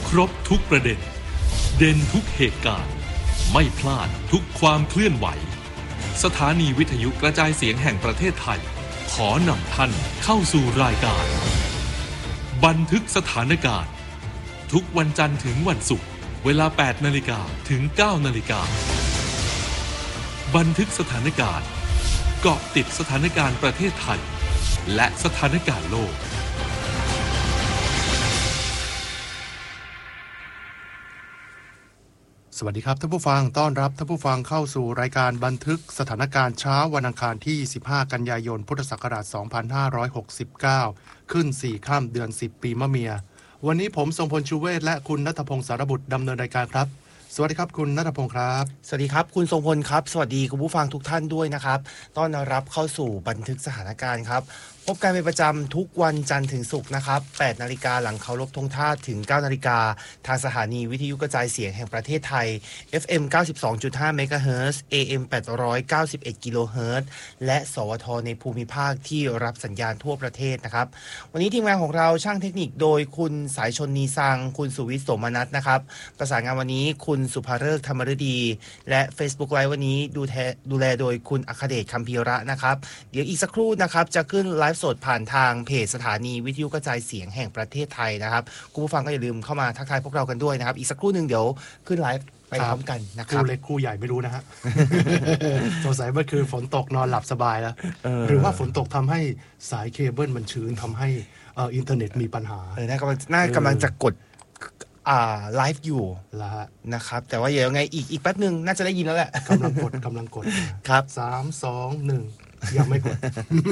ครบทุกประเด็นเด่นทุกเหตุการณ์ไม่พลาดทุกความเคลื่อนไหวสถานีวิทยุกระจายเสียงแห่งประเทศไทยขอนำท่านเข้าสู่รายการบันทึกสถานการณ์ทุกวันจันทร์ถึงวันศุกร์เวลา 8 นาฬิกาถึง 9 นาฬิกาบันทึกสถานการณ์เกาะติดสถานการณ์ประเทศไทยและสถานการณ์โลกสวัสดีครับท่านผู้ฟังต้อนรับท่านผู้ฟังเข้าสู่รายการบันทึกสถานการณ์เช้าวันอังคารที่15กันยายนพุทธศักราช2569ขึ้น4ค่ำเดือน10ปีมะเมียวันนี้ผมทรงพลชูเวศและคุณณัฐพงศ์สารบุตรดำเนินรายการครับสวัสดีครับคุณณัฐพงศ์ครับสวัสดีครับคุณทรงพลครับสวัสดีคุณผู้ฟังทุกท่านด้วยนะครับต้อนรับเข้าสู่บันทึกสถานการณ์ครับพบกันเป็นประจำทุกวันจันทร์ถึงศุกร์นะครับ 8 นาฬิกาหลังเคารพธงชาติถึง 9 นาฬิกาทางสถานีวิทยุกระจายเสียงแห่งประเทศไทย FM 92.5 เมกะเฮิรตซ์ AM 891 กิโลเฮิรตซ์และสวทในภูมิภาคที่รับสัญญาณทั่วประเทศนะครับวันนี้ทีมงานของเราช่างเทคนิคโดยคุณสายชนนีซังคุณสุวิทย์โสมนัสนะครับประสานงานวันนี้คุณสุภาฤกษ์ธรรมฤดีและ Facebook Live วันนี้ดูแลโดยคุณอัคเดชคัมภีระนะครับเดี๋ยวอีกสักครู่นะครับจะขึ้นไลฟ์สดผ่านทางเพจสถานีวิทยุกระจายเสียงแห่งประเทศไทยนะครับคุณผู้ฟังก็อย่าลืมเข้ามาทักทายพวกเรากันด้วยนะครับอีกสักครู่นึงเดี๋ยวขึ้นไลฟ์ไปพร้อมกันนะครับคู่เล็กคู่ใหญ่ไม่รู้นะฮะ สงสัยเมื่อคืนฝนตกนอนหลับสบายแล้วหรือว่าฝนตกทำให้สายเคเบิลมันชื้นทำให้อินเทอร์เน็ตมีปัญหาน่ากำลังจะกดไลฟ์อยู่แล้วนะครับแต่ว่ายังไงอีกแป๊บนึงน่าจะได้ยินแล้วแหละกำลังกดครับ 3 2 1ยังไม่กด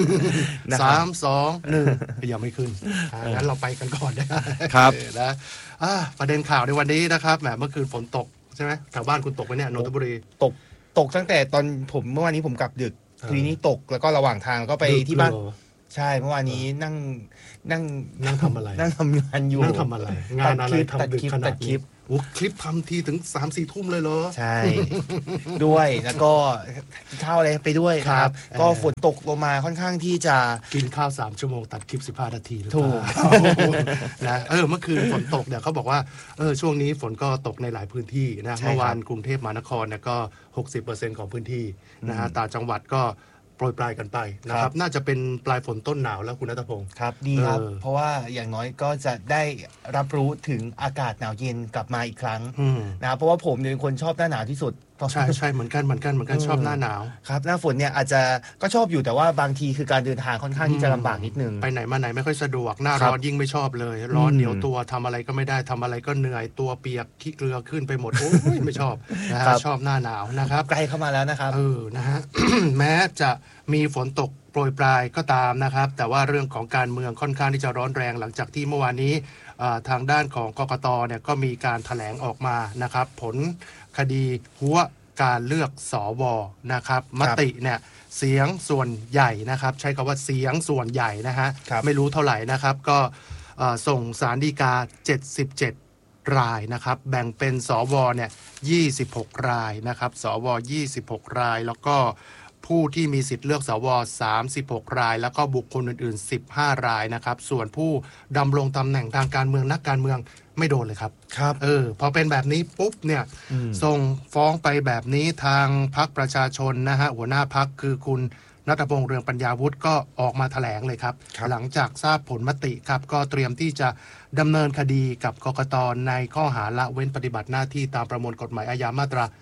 3 2 1ยังไม่ขึ้นงั้นเราไปกันก่อนนะครับนะประเด็นข่าวในวันนี้นะครับแหมเมื่อคืนฝนตกใช่ไหมแถวบ้านคุณตกไหมเนี่ยนนทบุรีตกตั้งแต่ตอนเมื่อวานนี้ผมกลับดึกทีนี้ตกแล้วก็ระหว่างทางก็ไปที่บ้านใช่เมื่อวานนี้นั่งทำอะไรนั่งทำงานอยู่นั่งทำอะไรงานอะไรทำดึกขนาดนี้คลิปทำทีถึง 3-4 ทุ่มเลยเหรอใช่ด้วยแล้วก็ข้าวอะไรไปด้วยครับก็ฝนตกลงมาค่อนข้างที่จะกินข้าว3ชั่วโมงตัดคลิป15นาทีหรือเปล่านะเมื่อคืนฝนตกเนี่ยเขาบอกว่าช่วงนี้ฝนก็ตกในหลายพื้นที่นะเมื่อวานกรุงเทพมหานครเนี่ยก็ 60% ของพื้นที่นะฮะต่างจังหวัดก็โปรยปลายกันไปนะครับน่าจะเป็นปลายฝนต้นหนาวแล้วคุณณัฐพงศ์ครับดีครับเพราะว่าอย่างน้อยก็จะได้รับรู้ถึงอากาศหนาวเย็นกลับมาอีกครั้งนะเพราะว่าผมเป็นคนชอบหน้าหนาวที่สุดใช่เหมือนกันชอบหน้าหนาวครับหน้าฝนเนี่ยอาจจะก็ชอบอยู่แต่ว่าบางทีคือการเดินทางค่อนข้างที่จะลำบากนิดนึงไปไหนมาไหนไม่ค่อยสะดวกหน้าร้อนยิ่งไม่ชอบเลยร้อนเหนียวตัวทำอะไรก็ไม่ได้ทำอะไรก็เหนื่อยตัวเปียกขี้เกลือขึ้นไปหมดโอ้ยไม่ชอบนะชอบหน้าหนาวนะครับใกล้เข้ามาแล้วนะครับนะฮะ แม้จะมีฝนตกโปรยปลายก็ตามนะครับแต่ว่าเรื่องของการเมืองค่อนข้างที่จะร้อนแรงหลังจากที่เมื่อวานนี้ทางด้านของกกต.เนี่ยก็มีการแถลงออกมานะครับผลคดีหัวการเลือกสวนะครับมติเนี่ยเสียงส่วนใหญ่นะครับใช้คำว่าเสียงส่วนใหญ่นะฮะไม่รู้เท่าไหร่นะครับก็ส่งศาลฎีกา77รายนะครับแบ่งเป็นสวเนี่ย26รายนะครับสว26รายแล้วก็ผู้ที่มีสิทธิ์เลือกสว36รายแล้วก็บุคคลอื่นๆ15รายนะครับส่วนผู้ดำรงตำแหน่งทางการเมืองนักการเมืองไม่โดนเลยครับพอเป็นแบบนี้ปุ๊บเนี่ยส่งฟ้องไปแบบนี้ทางพรรคประชาชนนะฮะหัวหน้าพรรคคือคุณณัฐพงษ์เรืองปัญญาวุฒิก็ออกมาแถลงเลยครับหลังจากทราบผลมติครับก็เตรียมที่จะดำเนินคดีกับกกต.ในข้อหาละเว้นปฏิบัติหน้าที่ตามประมวลกฎหมายอาญามาตรา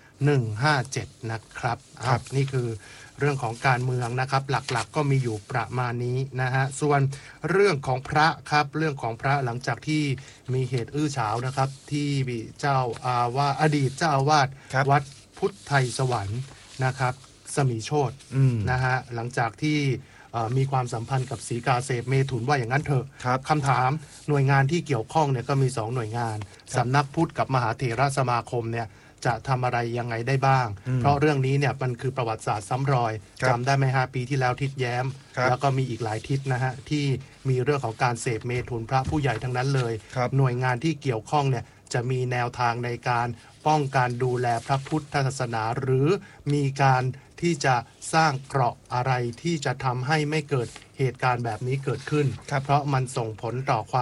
157นะครับนี่คือเรื่องของการเมืองนะครับหลักๆก็มีอยู่ประมาณนี้นะฮะส่วนเรื่องของพระครับเรื่องของพระหลังจากที่มีเหตุอื้อฉาวนะครับที่อดีตเจ้าอาวาสวัดพุทธไทยสวรรค์นะครับสมีโชตินะฮะหลังจากที่มีความสัมพันธ์กับศรีกาเสพเมถุนว่าอย่างนั้นเถอะคำถามหน่วยงานที่เกี่ยวข้องเนี่ยก็มี2หน่วยงานสำนักพุทธกับมหาเถรสมาคมเนี่ยจะทำอะไรยังไงได้บ้างเพราะเรื่องนี้เนี่ยมันคือประวัติศาสตร์ซ้ำรอยจำได้ไหมฮะปีที่แล้วทิศแย้มแล้วก็มีอีกหลายทิศนะฮะที่มีเรื่องของการเสพเมถุนพระผู้ใหญ่ทั้งนั้นเลยหน่วยงานที่เกี่ยวข้องเนี่ยจะมีแนวทางในการป้องกันดูแลพระพุทธศาสนาหรือมีการที่จะสร้างเกราะอะไรที่จะทำให้ไม่เกิดเหตุการณ์แบบนี้เกิดขึ้นเพราะมันส่งผลต่อความ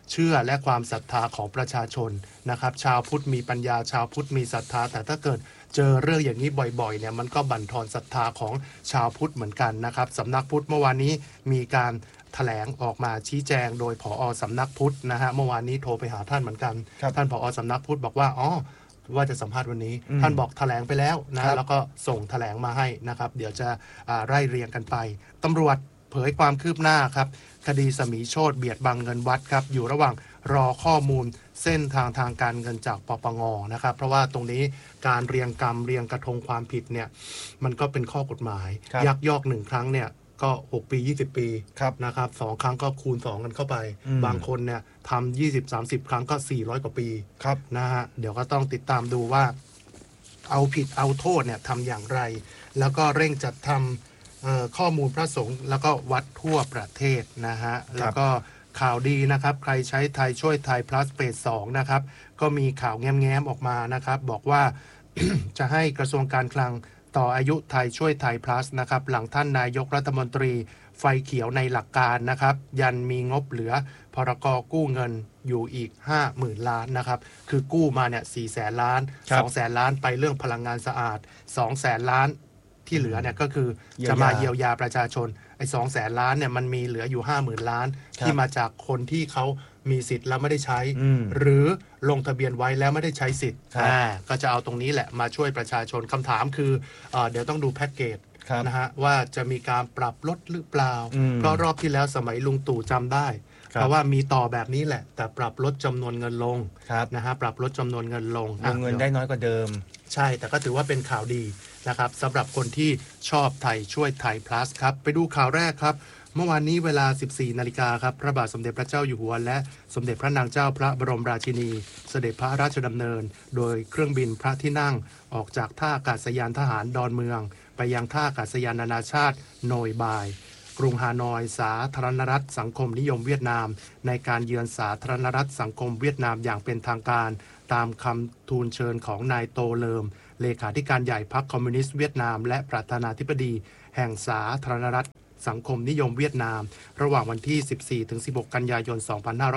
เชื่อและความศรัทธาของประชาชนนะครับชาวพุทธมีปัญญาชาวพุทธมีศรัทธาแต่ถ้าเกิดเจอเรื่องอย่างนี้บ่อยๆเนี่ยมันก็บั่นทอนศรัทธาของชาวพุทธเหมือนกันนะครับสำนักพุทธเมื่อวานนี้มีการแถลงออกมาชี้แจงโดยผอ.สำนักพุทธนะฮะเมื่อวานนี้โทรไปหาท่านเหมือนกันท่านผอ.สำนักพุทธบอกว่าว่าจะสัมภาษณ์วันนี้ท่านบอกแถลงไปแล้วนะแล้วก็ส่งแถลงมาให้นะครับเดี๋ยวจะไล่เรียงกันไปตำรวจเผยความคืบหน้าครับคดีสมีโชติเบียดบังเงินวัดครับอยู่ระหว่างรอข้อมูลเส้นทางการเงินจากปปงนะครับเพราะว่าตรงนี้การเรียงกรรมเรียงกระทงความผิดเนี่ยมันก็เป็นข้อกฎหมายยักยอก1ครั้งเนี่ยก็6ปี20ปีนะครับ2ครั้งก็คูณ2กันเข้าไปบางคนเนี่ยทำ20-30 ครั้งก็400 กว่าปีนะฮะเดี๋ยวก็ต้องติดตามดูว่าเอาผิดเอาโทษเนี่ยทำอย่างไรแล้วก็เร่งจัดทำข้อมูลพระสงฆ์แล้วก็วัดทั่วประเทศนะฮะแล้วก็ข่าวดีนะครับใครใช้ไทยช่วยไทย plus เฟส 2นะครับก็มีข่าวแง้มๆออกมานะครับบอกว่า จะให้กระทรวงการคลังต่ออายุไทยช่วยไทย plus นะครับหลังท่านนายกรัฐมนตรีไฟเขียวในหลักการนะครับยันมีงบเหลือพรก.กู้เงินอยู่อีก 50,000 ล้านนะครับคือกู้มาเนี่ย 400,000 ล้าน 200,000 ล้านไปเรื่องพลังงานสะอาด 200,000 ล้านที่เหลือเนี่ยก็คือจะมาเยียวยาประชาชนไอ้ 200,000 ล้านเนี่ยมันมีเหลืออยู่ 50,000 ล้านที่มาจากคนที่เขามีสิทธิ์แล้วไม่ได้ใช้หรือลงทะเบียนไว้แล้วไม่ได้ใช้สิทธิ์ก็จะเอาตรงนี้แหละมาช่วยประชาชนคำถามคือเดี๋ยวต้องดูแพ็กเกจนะฮะว่าจะมีการปรับลดหรือเปล่าเพราะรอบที่แล้วสมัยลุงตู่จำได้เพราะว่ามีต่อแบบนี้แหละแต่ปรับลดจำนวนเงินลงนะฮะปรับลดจำนวนเงินลงเงินได้น้อยกว่าเดิมใช่แต่ก็ถือว่าเป็นข่าวดีนะครับสำหรับคนที่ชอบไทยช่วยไทย plus ครับไปดูข่าวแรกครับเมื่อวานนี้เวลา 14 นาฬิกาครับพระบาทสมเด็จพระเจ้าอยู่หัวและสมเด็จพระนางเจ้าพระบรมราชินีเสด็จพระราชดำเนินโดยเครื่องบินพระที่นั่งออกจากท่าอากาศยานทหารดอนเมืองไปยังท่าอากาศยานนานาชาติโนยบายกรุงฮานอยสาธารณรัฐสังคมนิยมเวียดนามในการเยือนสาธารณรัฐสังคมเวียดนามอย่างเป็นทางการตามคำทูลเชิญของนายโตเลิมเลขาธิการใหญ่พรรคคอมมิวนิสต์เวียดนามและประธานาธิบดีแห่งสาธารณรัฐสังคมนิยมเวียดนามระหว่างวันที่ 14-16 กันยายน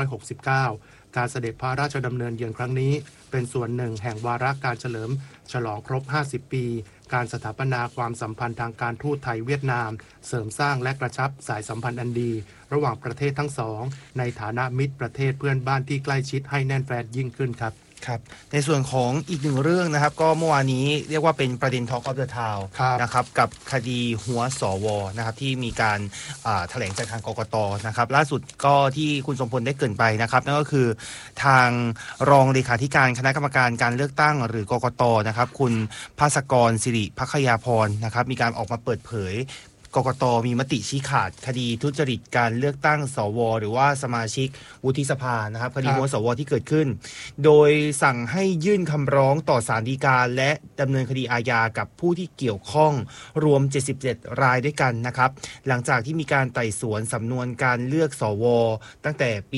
2569 การเสด็จพระราชดำเนินเยือนครั้งนี้เป็นส่วนหนึ่งแห่งวาระการเฉลิมฉลองครบ 50 ปีการสถาปนาความสัมพันธ์ทางการทูตไทยเวียดนามเสริมสร้างและกระชับสายสัมพันธ์อันดีระหว่างประเทศทั้งสองในฐานะมิตรประเทศเพื่อนบ้านที่ใกล้ชิดให้แน่นแฟ้นยิ่งขึ้นครับครับในส่วนของอีกหนึ่งเรื่องนะครับก็เมื่อวานนี้เรียกว่าเป็นประเด็น Talk of the Town นะครับกับคดีหัวสวนะครับที่มีการแถลงจากทางกกต.นะครับล่าสุดก็ที่คุณสมพลได้เกริ่นไปนะครับนั่นก็คือทางรองเลขาธิการคณะกรรมการการเลือกตั้งหรือกกต.นะครับคุณภาสกรศิริภัคยาพรนะครับมีการออกมาเปิดเผยกกต.มีมติชี้ขาดคดีทุจริตการเลือกตั้งสวหรือว่าสมาชิกวุฒิสภานะครับคดีหัวสวที่เกิดขึ้นโดยสั่งให้ยื่นคำร้องต่อศาลฎีกาและดำเนินคดีอาญากับผู้ที่เกี่ยวข้องรวม77รายด้วยกันนะครับหลังจากที่มีการไต่สวนสำนวนการเลือกสวตั้งแต่ปี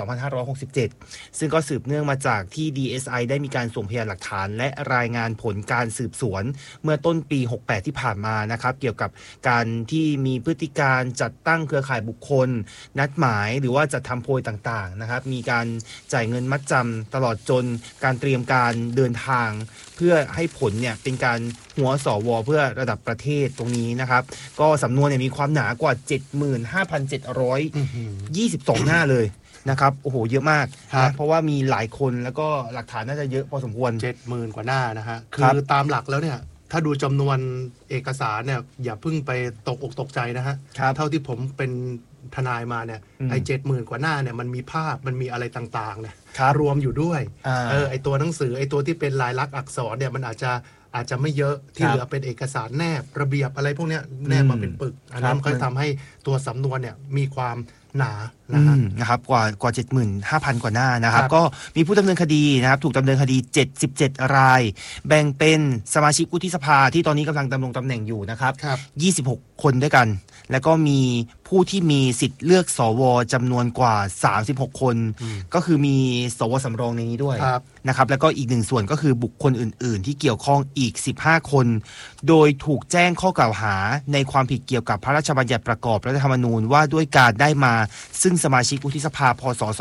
2567 ซึ่งก็สืบเนื่องมาจากที่ DSI ได้มีการส่งพยานหลักฐานและรายงานผลการสืบสวนเมื่อต้นปี 68 ที่ผ่านมานะครับเกี่ยวกับการที่มีพฤติการจัดตั้งเครือข่ายบุคคลนัดหมายหรือว่าจัดทำโพยต่างๆนะครับมีการจ่ายเงินมัดจำตลอดจนการเตรียมการเดินทางเพื่อให้ผลเนี่ยเป็นการหัวสวเพื่อระดับประเทศตรงนี้นะครับก็สำนวนเนี่ยมีความหนากว่า 75,722 หน้าเลยนะครับโอ้โหเยอะมากนะเพราะว่ามีหลายคนแล้วก็หลักฐานน่าจะเยอะพอสมควร 70,000 กว่าหน้านะฮะคือตามหลักแล้วเนี่ยถ้าดูจำนวนเอกสารเนี่ยอย่าเพิ่งไปตกอกตกใจนะฮะเท่าที่ผมเป็นทนายมาเนี่ยไอ้ 70,000 กว่าหน้าเนี่ยมันมีภาพมันมีอะไรต่างๆเนี่ยรวมอยู่ด้วยไอ้ตัวหนังสือไอ้ตัวที่เป็นลายลักษณ์อักษรเนี่ยมันอาจจะไม่เยอะที่เหลือเป็นเอกสารแนบระเบียบอะไรพวกเนี้ยแนบมาเป็นปึกอันนั้นก็ทำให้ตัวสำนวนเนี่ยมีความหนานะครับกว่า 75,000 กว่าหน้านะครับก็มีผู้ดำเนินคดีนะครับถูกดำเนินคดี77รายแบ่งเป็นสมาชิกวุฒิสภาที่ตอนนี้กำลังดำรงตำแหน่งอยู่นะครับ26 คนด้วยกันแล้วก็มีผผู้ที่มีสิทธิ์เลือกสวจำนวนกว่า36คนก็คือมีสวสำรองในนี้ด้วยนะครับแล้วก็อีก1ส่วนก็คือบุคคลอื่นๆที่เกี่ยวข้องอีก15คนโดยถูกแจ้งข้อกล่าวหาในความผิดเกี่ยวกับพระราชบัญญัติประกอบรัฐธรรมนูญว่าด้วยการได้มาซึ่งสมาชิกวุฒิสภาพศ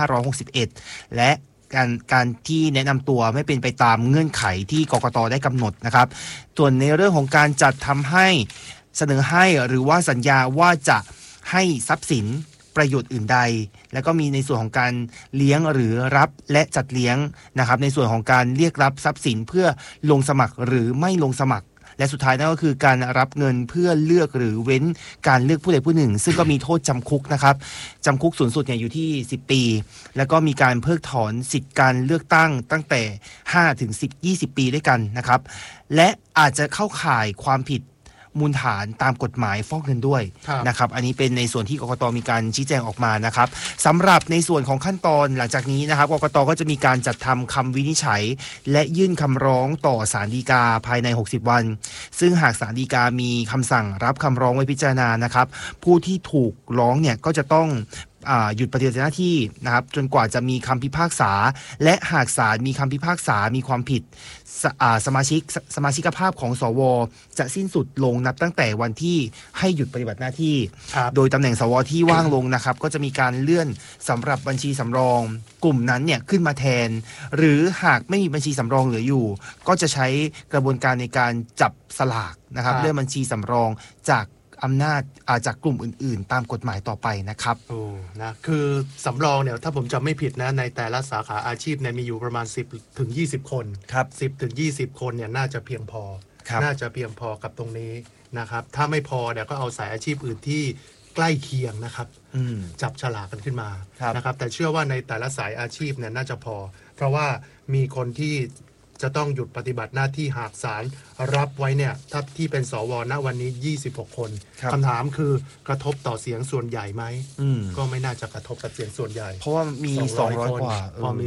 2561และการที่แนะนำตัวไม่เป็นไปตามเงื่อนไขที่กกต.ได้กำหนดนะครับส่วนในเรื่องของการจัดทำให้เสนอให้หรือว่าสัญญาว่าจะให้ทรัพย์สินประโยชน์อื่นใดแล้วก็มีในส่วนของการเลี้ยงหรือรับและจัดเลี้ยงนะครับในส่วนของการเรียกรับทรัพย์สินเพื่อลงสมัครหรือไม่ลงสมัครและสุดท้ายนั่นก็คือการรับเงินเพื่อเลือกหรือเว้นการเลือกผู้ใดผู้หนึ่งซึ่งก็มีโทษจำคุกนะครับจำคุกสูงสุดเนี่ยอยู่ที่10ปีแล้วก็มีการเพิกถอนสิทธิการเลือกตั้งแต่5ถึง20ปีด้วยกันนะครับและอาจจะเข้าข่ายความผิดมูลฐานตามกฎหมายฟอกเงินด้วยนะครับอันนี้เป็นในส่วนที่กกต.มีการชี้แจงออกมานะครับสำหรับในส่วนของขั้นตอนหลังจากนี้นะครับกกต.ก็จะมีการจัดทำคำวินิจฉัยและยื่นคำร้องต่อศาลฎีกาภายใน60วันซึ่งหากศาลฎีกามีคำสั่งรับคำร้องไว้พิจารณานะครับผู้ที่ถูกร้องเนี่ยก็จะต้องหยุดปฏิบัติหน้าที่นะครับจนกว่าจะมีคำพิพากษาและหากศาลมีคำพิพากษามีความผิดสมาชิกภาพของสวจะสิ้นสุดลงนับตั้งแต่วันที่ให้หยุดปฏิบัติหน้าที่โดยตำแหน่งสวที่ว่างลงนะครับก็จะมีการเลื่อนสำหรับบัญชีสำรองกลุ่มนั้นเนี่ยขึ้นมาแทนหรือหากไม่มีบัญชีสำรองเหลืออยู่ก็จะใช้กระบวนการในการจับสลากนะครับเลื่อนบัญชีสำรองจากอำนาจจากกลุ่มอื่นๆตามกฎหมายต่อไปนะครับนะคือสำรองเนี่ยถ้าผมจำไม่ผิดนะในแต่ละสาขาอาชีพเนี่ยมีอยู่ประมาณ10ถึง20คนครับ 10ถึง20คนเนี่ยน่าจะเพียงพอกับตรงนี้นะครับถ้าไม่พอเนี่ยก็เอาสายอาชีพอื่นที่ใกล้เคียงนะครับจับฉลากกันขึ้นมานะครับแต่เชื่อว่าในแต่ละสายอาชีพเนี่ยน่าจะพอเพราะว่ามีคนที่จะต้องหยุดปฏิบัติหน้าที่หากศาลรับไว้เนี่ยถ้าที่เป็นสวณวันนี้26คนคำถามคือกระทบต่อเสียงส่วนใหญ่ไหมก็ไม่น่าจะกระทบกับเสียงส่วนใหญ่เพราะว่ามี200กว่าพอมี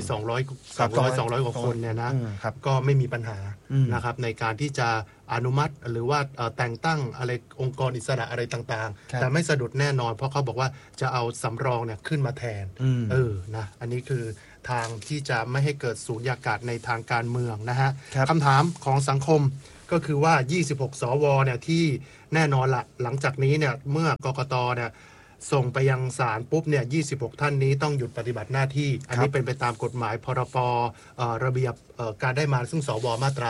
200กว่าคนเนี่ยนะก็ไม่มีปัญหานะครับในการที่จะอนุมัติหรือว่าแต่งตั้งอะไรองค์กรอิสระอะไรต่างๆแต่ไม่สะดุดแน่นอนเพราะเขาบอกว่าจะเอาสำรองเนี่ยขึ้นมาแทนนะอันนี้คือทางที่จะไม่ให้เกิดสูญญากาศในทางการเมืองนะฮะคำถามของสังคมก็คือว่า26สวเนี่ยที่แน่นอนละหลังจากนี้เนี่ยเมื่อกกตเนี่ยส่งไปยังศาลปุ๊บเนี่ย26ท่านนี้ต้องหยุดปฏิบัติหน้าที่อันนี้เป็นไปตามกฎหมายพรบระเบียบการได้มาซึ่งสวมาตรา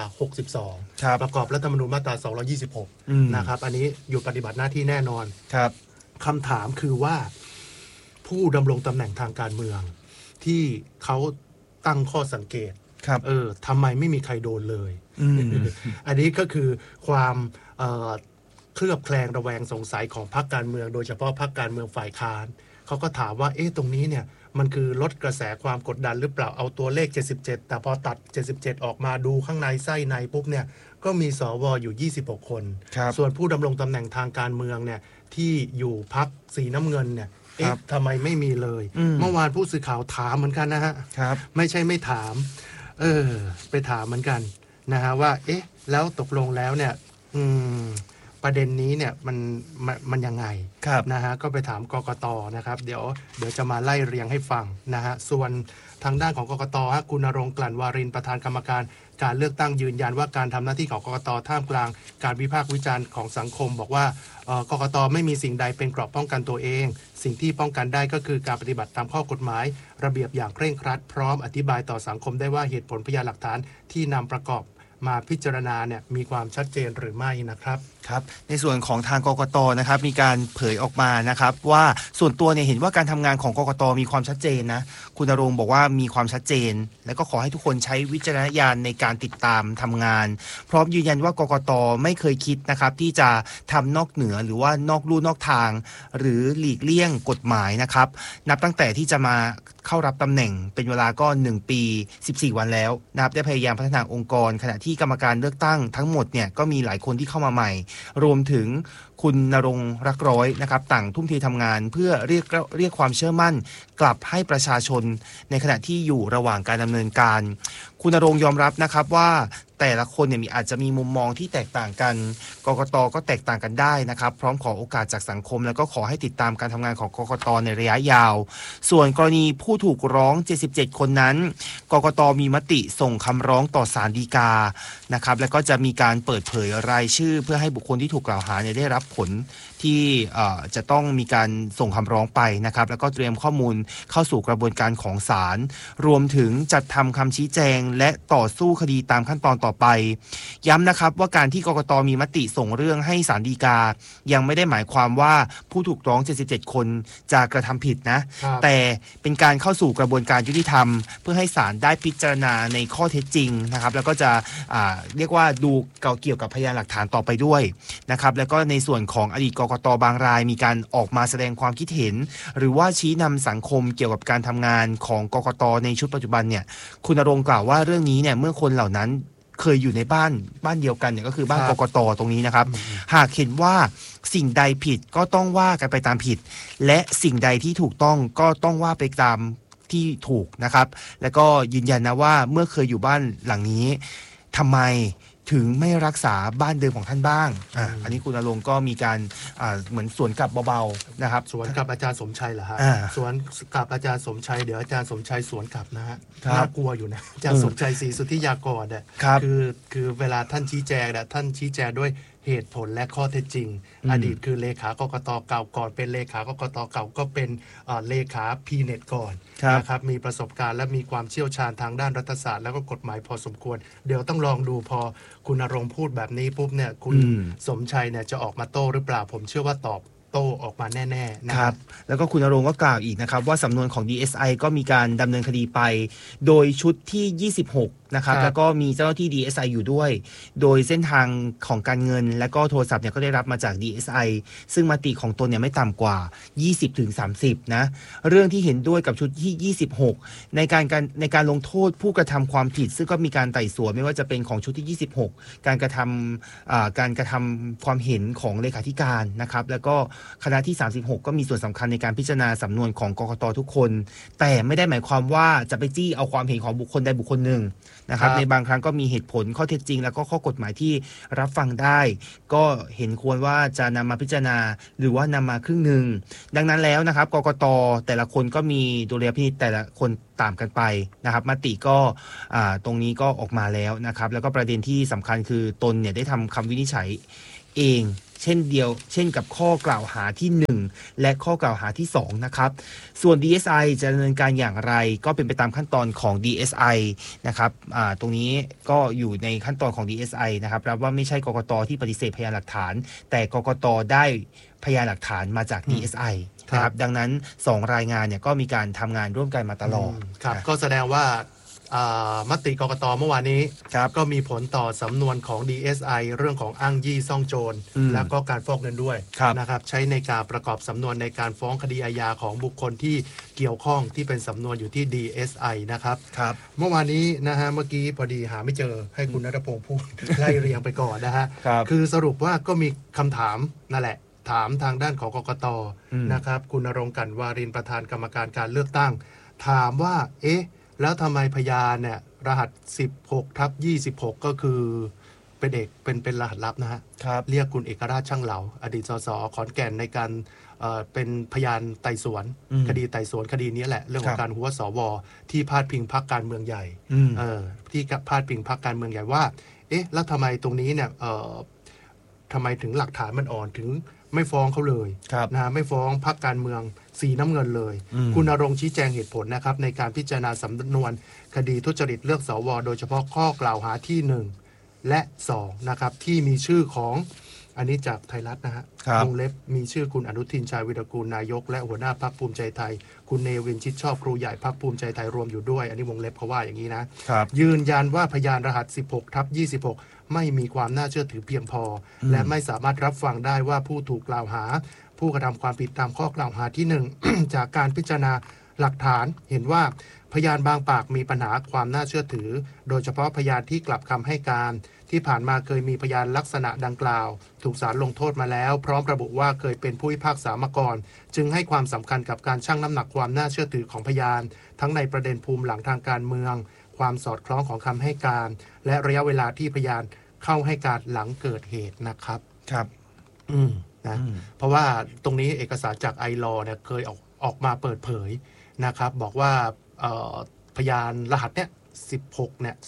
62ประกอบรัฐธรรมนูญมาตรา226นะครับอันนี้หยุดปฏิบัติหน้าที่แน่นอนครับคำถามคือว่าผู้ดำรงตำแหน่งทางการเมืองที่เขาตั้งข้อสังเกตทำไมไม่มีใครโดนเลย อันนี้ก็คือความเคลือบแคลงระแวงสงสัยของพรรคการเมืองโดยเฉพาะพรรคการเมืองฝ่ายค้านเขาก็ถามว่าตรงนี้เนี่ยมันคือลดกระแสความกดดันหรือเปล่าเอาตัวเลข77แต่พอตัด77ออกมาดูข้างในไส้ในปุ๊บเนี่ยก็มีสวอยู่26คนส่วนผู้ดำรงตำแหน่งทางการเมืองเนี่ยที่อยู่พรรคสีน้ำเงินเนี่ยทำไมไม่มีเลยเมื่อวานผู้สื่อข่าวถามเหมือนกันนะฮะไม่ใช่ไม่ถามไปถามเหมือนกันนะฮะว่าแล้วตกลงแล้วเนี่ยประเด็นนี้เนี่ยมันยังไงนะฮะก็ไปถามกกต.นะครับเดี๋ยวจะมาไล่เรียงให้ฟังนะฮะส่วนทางด้านของกกต.คุณณรงค์ กลั่นวารินประธานกรรมการการเลือกตั้งยืนยันว่าการทำหน้าที่ของกกต.ท่ามกลางการวิพากษ์วิจารณ์ของสังคมบอกว่ากกต.ไม่มีสิ่งใดเป็นเกราะป้องกันตัวเองสิ่งที่ป้องกันได้ก็คือการปฏิบัติตามข้อกฎหมายระเบียบอย่างเคร่งครัดพร้อมอธิบายต่อสังคมได้ว่าเหตุผลพยานหลักฐานที่นำประกอบมาพิจารณาเนี่ยมีความชัดเจนหรือไม่นะครับครับในส่วนของทางกกต.นะครับมีการเผยออกมานะครับว่าส่วนตัวเนี่ยเห็นว่าการทำงานของกกต.มีความชัดเจนนะคุณณรงค์บอกว่ามีความชัดเจนแล้วก็ขอให้ทุกคนใช้วิจารณญาณในการติดตามทำงานพร้อมยืนยันว่ากกต.ไม่เคยคิดนะครับที่จะทำนอกเหนือหรือว่านอกลู่นอกทางหรือหลีกเลี่ยงกฎหมายนะครับนับตั้งแต่ที่จะมาเข้ารับตำแหน่งเป็นเวลาก็1ปี14วันแล้วนะครับได้พยายามพัฒนาองค์กรขณะที่กรรมการเลือกตั้งทั้งหมดเนี่ยก็มีหลายคนที่เข้ามาใหม่รวมถึงคุณณรงค์รักร้อยนะครับต่างทุ่มเททำงานเพื่อเรียกความเชื่อมั่นกลับให้ประชาชนในขณะที่อยู่ระหว่างการดำเนินการคุณณรงค์ยอมรับนะครับว่าแต่ละคนเนี่ยอาจจะมีมุมมองที่แตกต่างกันกกต.ก็แตกต่างกันได้นะครับพร้อมขอโอกาสจากสังคมแล้วก็ขอให้ติดตามการทำงานของกกต.ในระยะยาวส่วนกรณีผู้ถูกร้อง77คนนั้นกกต.มีมติส่งคำร้องต่อศาลฎีกานะครับแล้วก็จะมีการเปิดเผยรายชื่อเพื่อให้บุคคลที่ถูกกล่าวหาเนี่ยได้รับผลที่จะต้องมีการส่งคำร้องไปนะครับแล้วก็เตรียมข้อมูลเข้าสู่กระบวนการของศาลรวมถึงจัดทำคำชี้แจงและต่อสู้คดีตามขั้นตอนต่อไปย้ำนะครับว่าการที่กกต.มีมติส่งเรื่องให้ศาลฎีกายังไม่ได้หมายความว่าผู้ถูกร้อง77คนจะกระทำผิดนะแต่เป็นการเข้าสู่กระบวนการยุติธรรมเพื่อให้ศาลได้พิจารณาในข้อเท็จจริงนะครับแล้วก็จะเรียกว่าดูเกี่ยวกับพยานหลักฐานต่อไปด้วยนะครับแล้วก็ในส่วนของอดีตกกต.บางรายมีการออกมาแสดงความคิดเห็นหรือว่าชี้นำสังคมเกี่ยวกับการทำงานของกกต.ในชุดปัจจุบันเนี่ยคุณณรงค์กล่าวว่าเรื่องนี้เนี่ยเมื่อคนเหล่านั้นเคยอยู่ในบ้านเดียวกันเนี่ยก็คือบ้านกกต.ตรงนี้นะครับหากเห็นว่าสิ่งใดผิดก็ต้องว่ากันไปตามผิดและสิ่งใดที่ถูกต้องก็ต้องว่าไปตามที่ถูกนะครับแล้วก็ยืนยันนะว่าเมื่อเคยอยู่บ้านหลังนี้ทำไมถึงไม่รักษาบ้านเดิมของท่านบ้างอันนี้คุณณรงค์ก็มีการเหมือนสวนกลับเบาๆนะครับสวนกับอาจารย์สมชัยเหรอฮะสวนกับอาจารย์สมชัยเดี๋ยวอาจารย์สมชัยสวนกลับนะฮะน่ากลัวอยู่นะอาจารย์สมชัยศรีสุทธิยากรเนี่ยคือเวลาท่านชี้แจงเนี่ยท่านชี้แจงด้วยเหตุผลและข้อเท็จจริงอดีตคือเลขากกต.เก่าก่อนเป็นเลขากกต.เก่าก็เป็นเลขาพีเน็ตก่อนนะครับมีประสบการณ์และมีความเชี่ยวชาญทางด้านรัฐศาสตร์แล้วก็กฎหมายพอสมควรเดี๋ยวต้องลองดูพอคุณณรงค์พูดแบบนี้ปุ๊บเนี่ยคุณสมชัยเนี่ยจะออกมาโต้หรือเปล่าผมเชื่อว่าตอบโต้ออกมาแน่ๆนะครับแล้วก็คุณณรงค์ก็กล่าวอีกนะครับว่าสำนวนของ DSI ก็มีการดำเนินคดีไปโดยชุดที่26นะครับแล้วก็มีเจ้าหน้าที่ DSI อยู่ด้วยโดยเส้นทางของการเงินและก็โทรศัพท์เนี่ยก็ได้รับมาจาก DSI ซึ่งมติของตนเนี่ยไม่ต่ำกว่า 20-30 นะเรื่องที่เห็นด้วยกับชุดที่26ในการลงโทษผู้กระทำความผิดซึ่งก็มีการไต่สวนไม่ว่าจะเป็นของชุดที่26การกระทำความเห็นของเลขาธิการนะครับแล้วก็คณะที่36ก็มีส่วนสำคัญในการพิจารณาสำนวนของกกต.ทุกคนแต่ไม่ได้หมายความว่าจะไปจี้เอาความเห็นของบุคคลใดบุคคลหนึ่งนะครับในบางครั้งก็มีเหตุผลข้อเท็จจริงแล้วก็ข้อกฎหมายที่รับฟังได้ก็เห็นควรว่าจะนำมาพิจารณาหรือว่านำมาครึ่งหนึ่งดังนั้นแล้วนะครับกกต.แต่ละคนก็มีดุลยพินิจแต่ละคนต่างกันไปนะครับมติก็ตรงนี้ก็ออกมาแล้วนะครับแล้วก็ประเด็นที่สำคัญคือตนเนี่ยได้ทำคำวินิจฉัยเองเช่นกับข้อกล่าวหาที่1และข้อกล่าวหาที่2นะครับส่วน DSI จะดำเนินการอย่างไรก็เป็นไปตามขั้นตอนของ DSI นะครับตรงนี้ก็อยู่ในขั้นตอนของ DSI นะครับรับว่าไม่ใช่กกต.ที่ปฏิเสธพยานหลักฐานแต่กกต.ได้พยานหลักฐานมาจาก DSI นะครับดังนั้น2รายงานเนี่ยก็มีการทำงานร่วมกันมาตลอดครับก็แสดงว่ามติกกต.เมื่อวานนี้ก็มีผลต่อสำนวนของ DSI เรื่องของอ้างยี่ซ่องโจรแล้วก็การฟอกเงินด้วยนะครับใช้ในการประกอบสำนวนในการฟ้องคดีอาญาของบุคคลที่เกี่ยวข้องที่เป็นสำนวนอยู่ที่ DSI นะครับเมื่อวานนี้นะฮะเมื่อกี้พอดีหาไม่เจอให้คุณณัฐพงศ์พูด ไล่เรียงไปก่อนนะฮะคือสรุปว่าก็มีคำถามนั่นแหละถามทางด้านของกกต.นะครับคุณณรงค์ กลั่นวารินประธานกรรมการการเลือกตั้งถามว่าแล้วทำไมพยานเนี่ยรหัส 16/26 ก็คือเป็นรหัสลับนะฮะเรียกคุณเอกราชช่างเหลาอดีตสสขอนแก่นในการเป็นพยานไต่สวนคดีไต่สวนคดีนี้แหละเรื่องของการหัวสวที่พาดพิงพรรคการเมืองใหญ่ที่พาดพิงพรรคการเมืองใหญ่ว่าแล้วทำไมตรงนี้เนี่ยทำไมถึงหลักฐานมันอ่อนถึงไม่ฟ้องเขาเลยนะไม่ฟ้องพรรคการเมืองสีน้ำเงินเลยคุณณรงค์ชี้แจงเหตุผลนะครับในการพิจารณาสำนวนคดีทุจริตเลือกสวโดยเฉพาะข้อกล่าวหาที่1และ2นะครับที่มีชื่อของอันนี้จากไทยรัฐนะฮะวงเล็บมีชื่อคุณอนุทินชาญวิรากูลนายกและหัวหน้าพรรคภูมิใจไทยคุณเนวินชิดชอบครูใหญ่พรรคภูมิใจไทยรวมอยู่ด้วยอันนี้วงเล็บเขาว่าอย่างนี้นะยืนยันว่าพยานรหัส 16/26 ไม่มีความน่าเชื่อถือเพียงพอและไม่สามารถรับฟังได้ว่าผู้ถูกกล่าวหาผู้กระทำความผิดตามข้อกล่าวหาที่ 1 จากการพิจารณาหลักฐานเห็นว่าพยานบางปากมีปัญหาความน่าเชื่อถือโดยเฉพาะพยานที่กลับคำให้การที่ผ่านมาเคยมีพยานลักษณะดังกล่าวถูกศาลลงโทษมาแล้วพร้อมระบุว่าเคยเป็นผู้พิพากษามาก่อนจึงให้ความสำคัญกับการชั่งน้ำหนักความน่าเชื่อถือของพยานทั้งในประเด็นภูมิหลังทางการเมืองความสอดคล้องของคำให้การและระยะเวลาที่พยานเข้าให้การหลังเกิดเหตุนะครับครับนะเพราะว่าตรงนี้เอกสารจากไอลอเนี่ยเคยออกมาเปิดเผยนะครับบอกว่าพยานรหัสเนี่ย16เนี่ย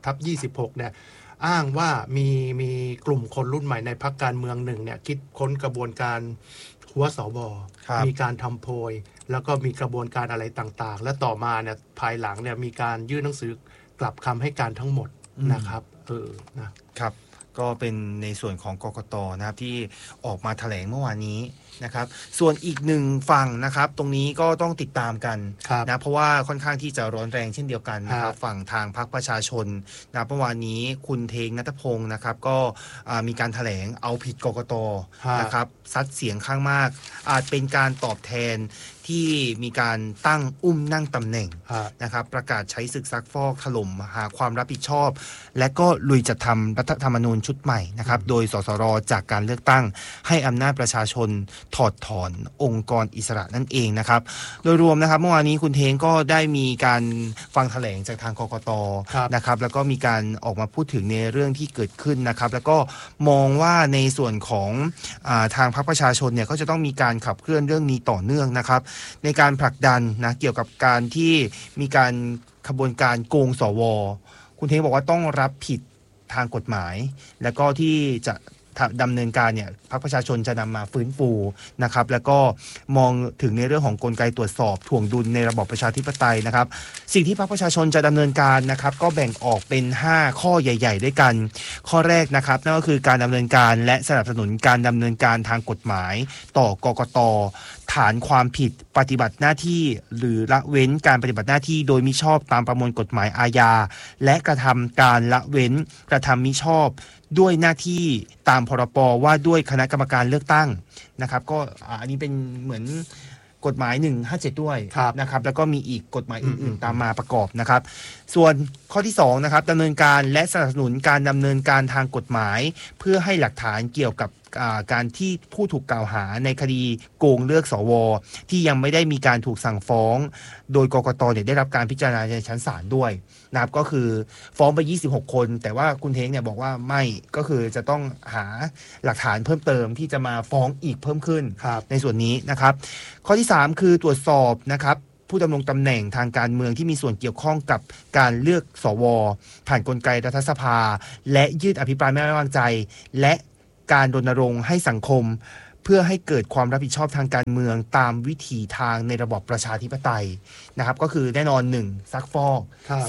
16/26เนี่ยอ้างว่ามีกลุ่มคนรุ่นใหม่ในพรรคการเมืองหนึ่งเนี่ยคิดค้นกระบวนการหัวสบมีการทำโพยแล้วก็มีกระบวนการอะไรต่างๆและต่อมาเนี่ยภายหลังเนี่ยมีการยื่นหนังสือกลับคำให้การทั้งหมดนะครับนะครับก็เป็นในส่วนของกกต.นะครับที่ออกมาแถลงเมื่อวานนี้นะครับส่วนอีกหนึ่งฝั่งนะครับตรงนี้ก็ต้องติดตามกันนะเพราะว่าค่อนข้างที่จะร้อนแรงเช่นเดียวกันนะครับฝั่งทางพรรคประชาชนนะเมื่อวานนี้คุณเทงณัฐพงศ์นะครับก็มีการแถลงเอาผิดกกต.นะครับซัดเสียงข้างมากอาจเป็นการตอบแทนที่มีการตั้งนั่งตำแหน่งนะครับประกาศใช้ศึกซักฟอกถล่มหาความรับผิดชอบและก็ลุยจัดทำรัฐธรรมนูญชุดใหม่นะครับโดยสสร.จากการเลือกตั้งให้อำนาจประชาชนถอดถอนองค์กรอิสระนั่นเองนะครับโดยรวมนะครับเมื่อวานนี้คุณเทงก็ได้มีการฟังแถลงจากทางกกต.นะครับแล้วก็มีการออกมาพูดถึงในเรื่องที่เกิดขึ้นนะครับแล้วก็มองว่าในส่วนของทางพรรคประชาชนเนี่ยก็จะต้องมีการขับเคลื่อนเรื่องนี้ต่อเนื่องนะครับในการผลักดันนะเกี่ยวกับการที่มีการขบวนการโกงสว.คุณเทงบอกว่าต้องรับผิดทางกฎหมายแล้วก็ที่จะดำเนินการเนี่ยพรรคประชาชนจะนำมาฟื้นฟูนะครับแล้วก็มองถึงในเรื่องของกลไกตรวจสอบถ่วงดุลในระบอบประชาธิปไตยนะครับสิ่งที่พรรคประชาชนจะดำเนินการนะครับก็แบ่งออกเป็น5ข้อใหญ่ๆด้วยกันข้อแรกนะครับนั่นก็คือการดำเนินการและสนับสนุนการดำเนินการทางกฎหมายต่อกกต.ฐานความผิดปฏิบัติหน้าที่หรือละเว้นการปฏิบัติหน้าที่โดยมิชอบตามประมวลกฎหมายอาญาและกระทำการละเว้นกระทำมิชอบด้วยหน้าที่ตามพรบว่าด้วยคณะกรรมการเลือกตั้งนะครับก็อันนี้เป็นเหมือนกฎหมาย157ด้วยนะครับแล้วก็มีอีกกฎหมายอื่นๆตามมาประกอบนะครับส่วนข้อที่2นะครับดำเนินการและสนับสนุนการดำเนินการทางกฎหมายเพื่อให้หลักฐานเกี่ยวกับการที่ผู้ถูกกล่าวหาในคดีโกงเลือกสว.ที่ยังไม่ได้มีการถูกสั่งฟ้องโดยกกต.ได้รับการพิจารณาในชั้นศาลด้วยนะครับก็คือฟ้องไป26คนแต่ว่าคุณเทงเนี่ยบอกว่าไม่ก็คือจะต้องหาหลักฐานเพิ่มเติมที่จะมาฟ้องอีกเพิ่มขึ้นในส่วนนี้นะครับข้อที่3คือตรวจสอบนะครับผู้ดำรงตำแหน่งทางการเมืองที่มีส่วนเกี่ยวข้องกับการเลือกสว.ผ่านกลไกรัฐสภาและยื่นอภิปรายไม่ไว้วางใจและการรณรงค์ให้สังคมเพื่อให้เกิดความรับผิดชอบทางการเมืองตามวิถีทางในระบอบประชาธิปไตยนะครับก็คือแน่นอน1ซักฟอก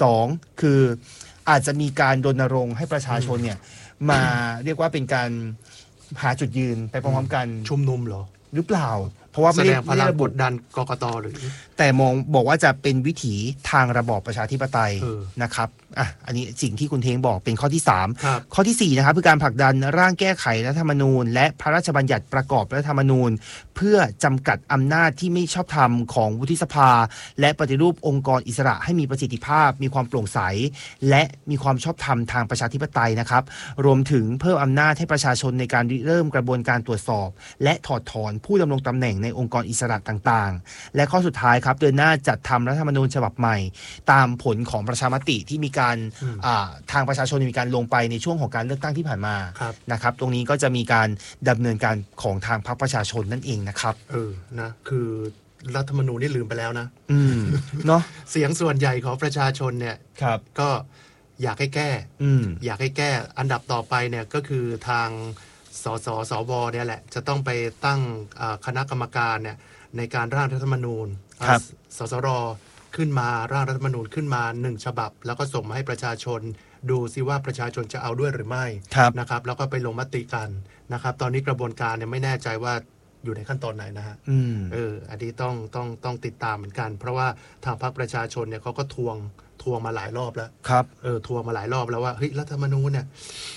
2คืออาจจะมีการรณรงค์ให้ประชาชนเนี่ยมาเรียกว่าเป็นการหาจุดยืนไปพร้อมๆกันชุมนุมหรือเปล่าเพราะว่าไม่ได้ระบุดันกกต.หรือแต่มองบอกว่าจะเป็นวิถีทางระบอบประชาธิปไตยนะครับอันนี้สิ่งที่คุณเทงบอกเป็นข้อที่3ข้อที่4นะครับคือการผลักดันร่างแก้ไขรัฐธรรมนูญและพระราชบัญญัติประกอบรัฐธรรมนูญเพื่อจำกัดอำนาจที่ไม่ชอบธรรมของวุฒิสภาและปฏิรูปองค์กรอิสระให้มีประสิทธิภาพมีความโปร่งใสและมีความชอบธรรมทางประชาธิปไตยนะครับรวมถึงเพิ่มอำนาจให้ประชาชนในการริเริ่มกระบวนการตรวจสอบและถอดถอนผู้ดำรงตำแหน่งในองค์กรอิสระต่างๆและข้อสุดท้ายครับเดินหน้าจัดทำรัฐธรรมนูญฉบับใหม่ตามผลของประชามติที่มีการทางประชาชนมีการลงไปในช่วงของการเลือกตั้งที่ผ่านมานะครับตรงนี้ก็จะมีการดำเนินการของทางพรรคประชาชนนั่นเองนะครับนะคือรัฐธรรมนูญนี่ลืมไปแล้วนะเนาะเสียงส่วนใหญ่ของประชาชนเนี่ยก็อยากให้แก้อยากให้แก้อันดับต่อไปเนี่ยก็คือทางสวเนี่ยแหละจะต้องไปตั้งคณะกรรมการเนี่ยในการร่างรัฐธรรมนูญสสรขึ้นมาร่างรัฐธรรมนูญขึ้นมา1ฉบับแล้วก็ส่งมาให้ประชาชนดูซิว่าประชาชนจะเอาด้วยหรือไม่นะครับแล้วก็ไปลงมติกันนะครับตอนนี้กระบวนการเนี่ยไม่แน่ใจว่าอยู่ในขั้นตอนไหนนะฮะอันนี้ต้องติดตามเหมือนกันเพราะว่าทางพรรคประชาชนเนี่ยเขาก็ทวงมาหลายรอบแล้วครับทวงมาหลายรอบแล้วว่าเฮ้ยรัฐธรรมนูญเนี่ย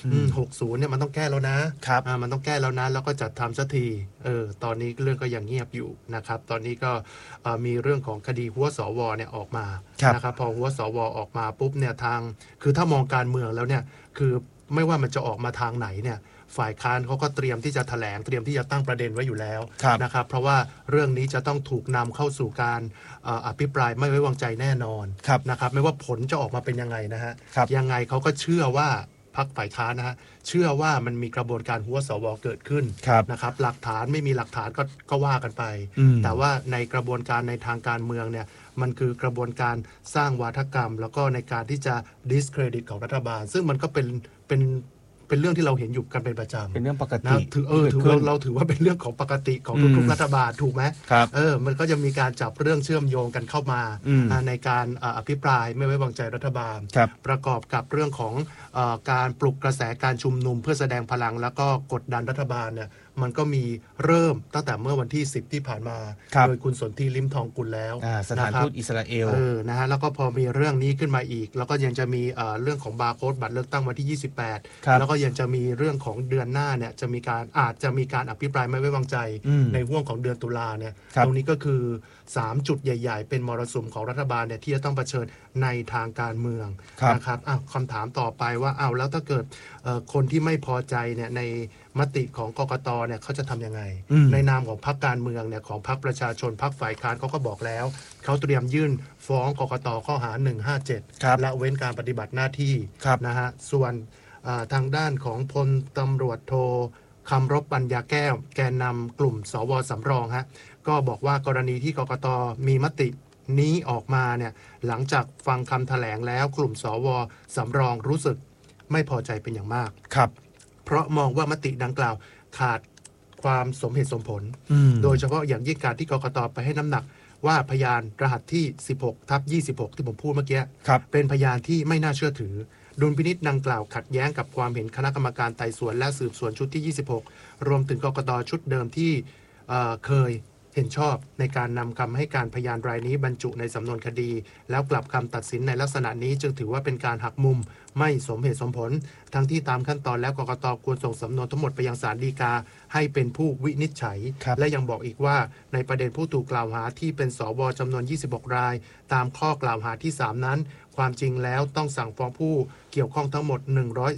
60เนี่ยมันต้องแก้แล้วนะครับมันต้องแก้แล้วนะแล้วก็จัดทำสักทีตอนนี้เรื่องก็ยังเงียบอยู่นะครับตอนนี้ก็มีเรื่องของคดีหัวสวเนี่ยออกมานะครับพอหัวสวออกมาปุ๊บเนี่ยทางคือถ้ามองการเมืองแล้วเนี่ยคือไม่ว่ามันจะออกมาทางไหนเนี่ยฝ่ายค้านเขาก็เตรียมที่จะแถลงเตรียมที่จะตั้งประเด็นไว้อยู่แล้วนะครับเพราะว่าเรื่องนี้จะต้องถูกนำเข้าสู่การอภิปรายไม่ไว้วางใจแน่นอนนะครับไม่ว่าผลจะออกมาเป็นยังไงนะฮะยังไงเขาก็เชื่อว่าพรรคฝ่ายค้านนะฮะเชื่อว่ามันมีกระบวนการหัวสวเกิดขึ้นนะครับหลักฐานไม่มีหลักฐานก็ว่ากันไปแต่ว่าในกระบวนการในทางการเมืองเนี่ยมันคือกระบวนการสร้างวาทกรรมแล้วก็ในการที่จะ discredit ของรัฐบาลซึ่งมันก็เป็นเรื่องที่เราเห็นอยู่กันเป็นประจำเป็นเรื่องปกติถือเราถือว่าเป็นเรื่องของปกติของทุกรัฐบาลถูกไหมมันก็จะมีการจับเรื่องเชื่อมโยงกันเข้ามาในการอภิปรายไม่ไว้วางใจรัฐบาลประกอบกับเรื่องของการปลุกกระแสการชุมนุมเพื่อแสดงพลังแล้วก็กดดันรัฐบาลเนี่ยมันก็มีเริ่มตั้งแต่เมื่อวันที่10ที่ผ่านมาโดยคุณสนธิลิ้มทองกุลแล้วสถานทูตอิสราเอลนะฮะแล้วก็พอมีเรื่องนี้ขึ้นมาอีกแล้วก็ยังจะมีเรื่องของบาร์โค้ดบัตรเลือกตั้งวันที่28แล้วก็ยังจะมีเรื่องของเดือนหน้าเนี่ยอาจจะมีการอภิปรายไม่ไว้วางใจในห่วงของเดือนตุลาเนี่ยตรงนี้ก็คือ3จุดใหญ่ๆเป็นมรสุมของรัฐบาลเนี่ยที่จะต้องเผชิญในทางการเมืองนะครับคำถามต่อไปว่าแล้วถ้าเกิดคนที่ไม่พอใจเนี่ยในมติของกกตเนี่ยเขาจะทำยังไงในนามของพรรคการเมืองเนี่ยของพรรคประชาชนพรรคฝ่ายค้านเขาก็บอกแล้วเขาเตรียมยื่นฟ้องกกตข้อหา157และเว้นการปฏิบัติหน้าที่นะฮะส่วนทางด้านของพลตำรวจโทคำรบปัญญาแก้วแกนนำกลุ่มสวสำรองฮะก็บอกว่ากรณีที่กกตมีมตินี้ออกมาเนี่ยหลังจากฟังคำแถลงแล้วกลุ่มสวสำรองรู้สึกไม่พอใจเป็นอย่างมากเพราะมองว่ามติดังกล่าวขาดความสมเหตุสมผลโดยเฉพาะอย่างยิ่งการที่กกตไปให้น้ำหนักว่าพยานรหัสที่ 16/26 ที่ผมพูดเมื่อกี้เป็นพยานที่ไม่น่าเชื่อถือดุลพินิจดังกล่าวขัดแย้งกับความเห็นคณะกรรมการไต่สวนและสืบสวนชุดที่26รวมถึงกกตชุดเดิมที่เคยเห็นชอบในการนำคำให้การพยานรายนี้บรรจุในสำนวนคดีแล้วกลับคำตัดสินในลักษณะนี้จึงถือว่าเป็นการหักมุมไม่สมเหตุสมผลทั้งที่ตามขั้นตอนแล้วกกตควรส่งสำนวนทั้งหมดไปยังศาลฎีกาให้เป็นผู้วินิจฉัยและยังบอกอีกว่าในประเด็นผู้ถูกกล่าวหาที่เป็นสวจำนวน26รายตามข้อกล่าวหาที่3นั้นความจริงแล้วต้องสั่งฟ้องผู้เกี่ยวข้องทั้งหมด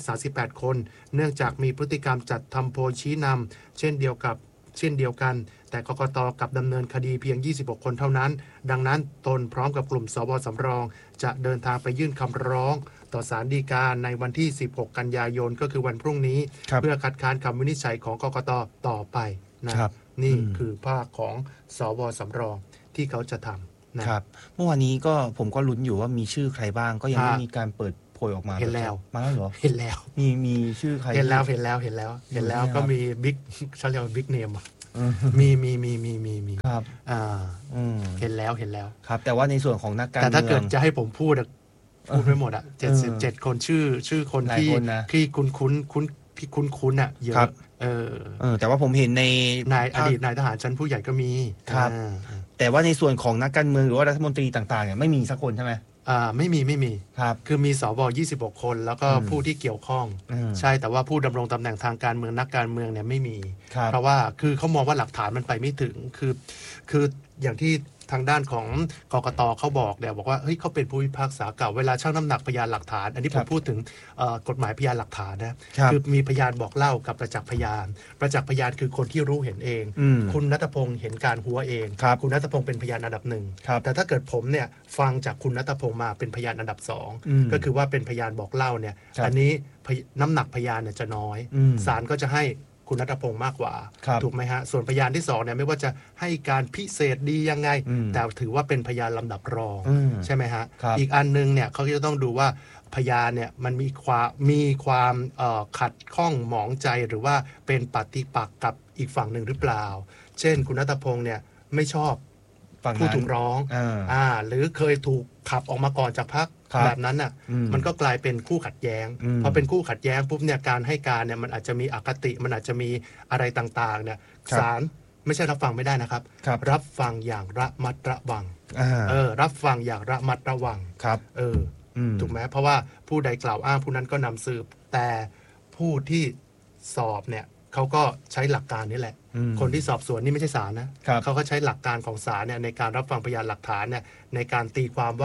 138คนเนื่องจากมีพฤติกรรมจัดทำโพยชี้นำเช่นเดียวกันแต่กกต.กับดำเนินคดีเพียง26คนเท่านั้นดังนั้นตนพร้อมกับกลุ่มสวสำรองจะเดินทางไปยื่นคำร้องต่อศาลฎีกาในวันที่16กันยายนก็คือวันพรุ่งนี้เพื่อคัดค้านคำวินิจฉัยของกกต.ต่อไปนะครับนี่คือภาคของสวสำรองที่เขาจะทำนะครับเมื่อวานนี้ก็ผมก็ลุ้นอยู่ว่ามีชื่อใครบ้างก็ยังไม่มีการเปิดโผล่ออกมาเห็นแล้วมาแล้วเหรอเห็นแล้วมีชื่อใครเห็นแล้วก็มีบิ๊กเขาเรียกว่าบิ๊กเนมมีครับเห็นแล้วครับแต่ว่าในส่วนของนักการเมืองแต่ถ้าเกิดจะให้ผมพูดไม่หมด77คนชื่อคนที่คุ้นอ่ะเยอะแต่ว่าผมเห็นในอดีตนายทหารชั้นผู้ใหญ่ก็มีครับแต่ว่าในส่วนของนักการเมืองหรือว่ารัฐมนตรีต่างๆเนี่ยไม่มีสักคนใช่ไหมไม่มีครับคือมีสว26คนแล้วก็ผู้ที่เกี่ยวข้องใช่แต่ว่าผู้ดำรงตำแหน่งทางการเมืองนักการเมืองเนี่ยไม่มีเพราะว่าคือเขามองว่าหลักฐานมันไปไม่ถึงคืออย่างที่ทางด้านของกกต.เขาบอกเนี่ยบอกว่าเฮ้ยเขาเป็นผู้พิพากษาเก่าเวลาชั่งน้ำหนักพยานหลักฐานอันนี้ผมพูดถึงกฎหมายพยานหลักฐานนะคือมีพยานบอกเล่ากับประจักษ์พยานคือคนที่รู้เห็นเองคุณณัฐพงศ์เห็นการหัวเองคุณณัฐพงศ์เป็นพยานอันดับหนึ่งแต่ถ้าเกิดผมเนี่ยฟังจากคุณณัฐพงศ์มาเป็นพยานอันดับ2ก็คือว่าเป็นพยานบอกเล่าเนี่ยอันนี้น้ำหนักพยานเนี่ยจะน้อยศาลก็จะให้คุณณัฐพงศ์มากกว่าถูกไหมฮะส่วนพยานที่2เนี่ยไม่ว่าจะให้การพิเศษดียังไงแต่ถือว่าเป็นพยานลำดับรองใช่ไหมฮะอีกอันนึงเนี่ยเขาจะต้องดูว่าพยานเนี่ยมันมีความขัดข้องหมองใจหรือว่าเป็นปฏิปักษ์กับอีกฝั่งหนึ่งหรือเปล่าเช่นคุณณัฐพงศ์เนี่ยไม่ชอบผู้ถูกร้องหรือเคยถูกขับออกมาก่อนจากพรรคแบบนั้นน่ะมันก็กลายเป็นคู่ขัดแย้งพอเป็นคู่ขัดแย้งปุ๊บเนี่ยการให้การเนี่ยมันอาจจะมีอคติมันอาจจะมีอะไรต่างๆเนี่ยศาลไม่ใช่รับฟังไม่ได้นะครับรับฟังอย่างระมัดระวังรับฟังอย่างระมัดระวังถูกไหมเพราะว่าผู้ใดกล่าวอ้างผู้นั้นก็นำสืบแต่ผู้ที่สอบเนี่ยเขาก็ใช้หลักการนี่แหละคนที่สอบสวนนี่ไม่ใช่ศาลนะเขาก็ใช้หลักการของศาลเนี่ยในการรับฟังพยานหลักฐานเนี่ยในการตีความว่า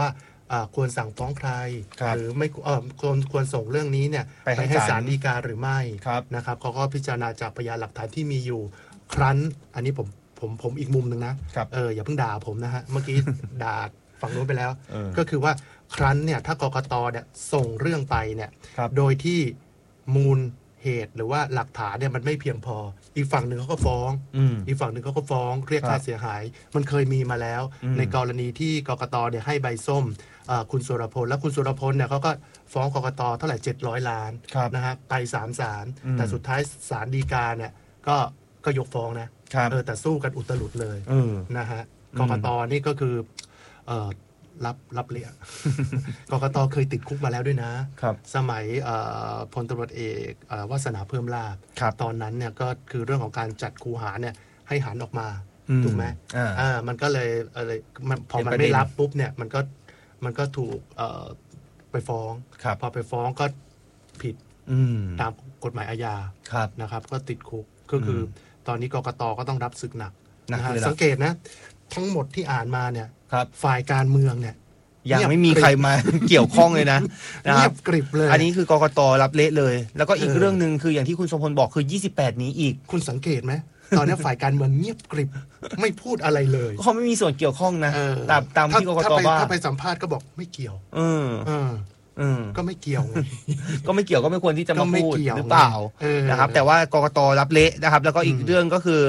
ควรสั่งฟ้องใครหรือไม่ควรส่งเรื่องนี้เนี่ยไปให้ศาลฎีกาหรือไม่นะครับเขาก็พิจารณาจากพยานหลักฐานที่มีอยู่ครั้นอันนี้ผมอีกมุมหนึ่งนะอย่าเพิ่งด่าผมนะฮะเมื่อกี้ด่าฝั่งโน้นไปแล้วก็คือว่าครั้นเนี่ยถ้ากกตเนี่ยส่งเรื่องไปเนี่ยโดยที่มูลเหตุหรือว่าหลักฐานเนี่ยมันไม่เพียงพออีกฝั่งหนึ่งเขาก็ฟ้องอีกฝั่งหนึ่งเขาก็ฟ้องเรียกค่าเสียหายมันเคยมีมาแล้วในกรณีที่กกตเนี่ยให้ใบส้มคุณสุรพลและคุณสุรพลเนี่ยเขาก็ฟ้องกกตเท่าไหร่700 ล้านนะฮะไป3 ศาลแต่สุดท้ายศาลฎีกาเนี่ยก็ยกฟ้องนะแต่สู้กันอุตลุดเลยนะฮะกกตนี่ก็คือรับเลี้ยง กกตเคยติดคุกมาแล้วด้วยนะสมัยพลตำรวจเอกวาสนาเพิ่มลาภตอนนั้นเนี่ยก็คือเรื่องของการจัดคูหาเนี่ยให้หันออกมาถูกไหมมันก็เลยพอมันไม่รับปุ๊บเนี่ยมันก็ถูกไปฟ้องพอไปฟ้องก็ผิดตามกฎหมายอาญานะครับก็ติดคุกก็คือตอนนี้กกตก็ต้องรับศึกหนักนะฮะสังเกตนะทั้งหมดที่อ่านมาเนี่ยฝ่ายการเมืองเนี่ยยังไม่มีใครมาเกี่ยวข้องเลยนะเงียบกริบเลยอันนี้คือกกตรับเละเลยแล้วก็อีกเรื่องนึงคืออย่างที่คุณทรงพลบอกคือ28นี้อีกคุณสังเกตไหมตอนนี้ฝ่ายการเมืองเงียบกริบไม่พูดอะไรเลยเขาไม่มีส่วนเกี่ยวข้องนะตามที่กกตว่าถ้าไปสัมภาษณ์ก็บอกไม่เกี่ยวก็ไม่เกี่ยวก็ไม่เกี่ยวก็ไม่ควรที่จะมาพูดหรือเปล่านะครับแต่ว่ากกตรับเละนะครับแล้วก็อีกเรื่องก็คือ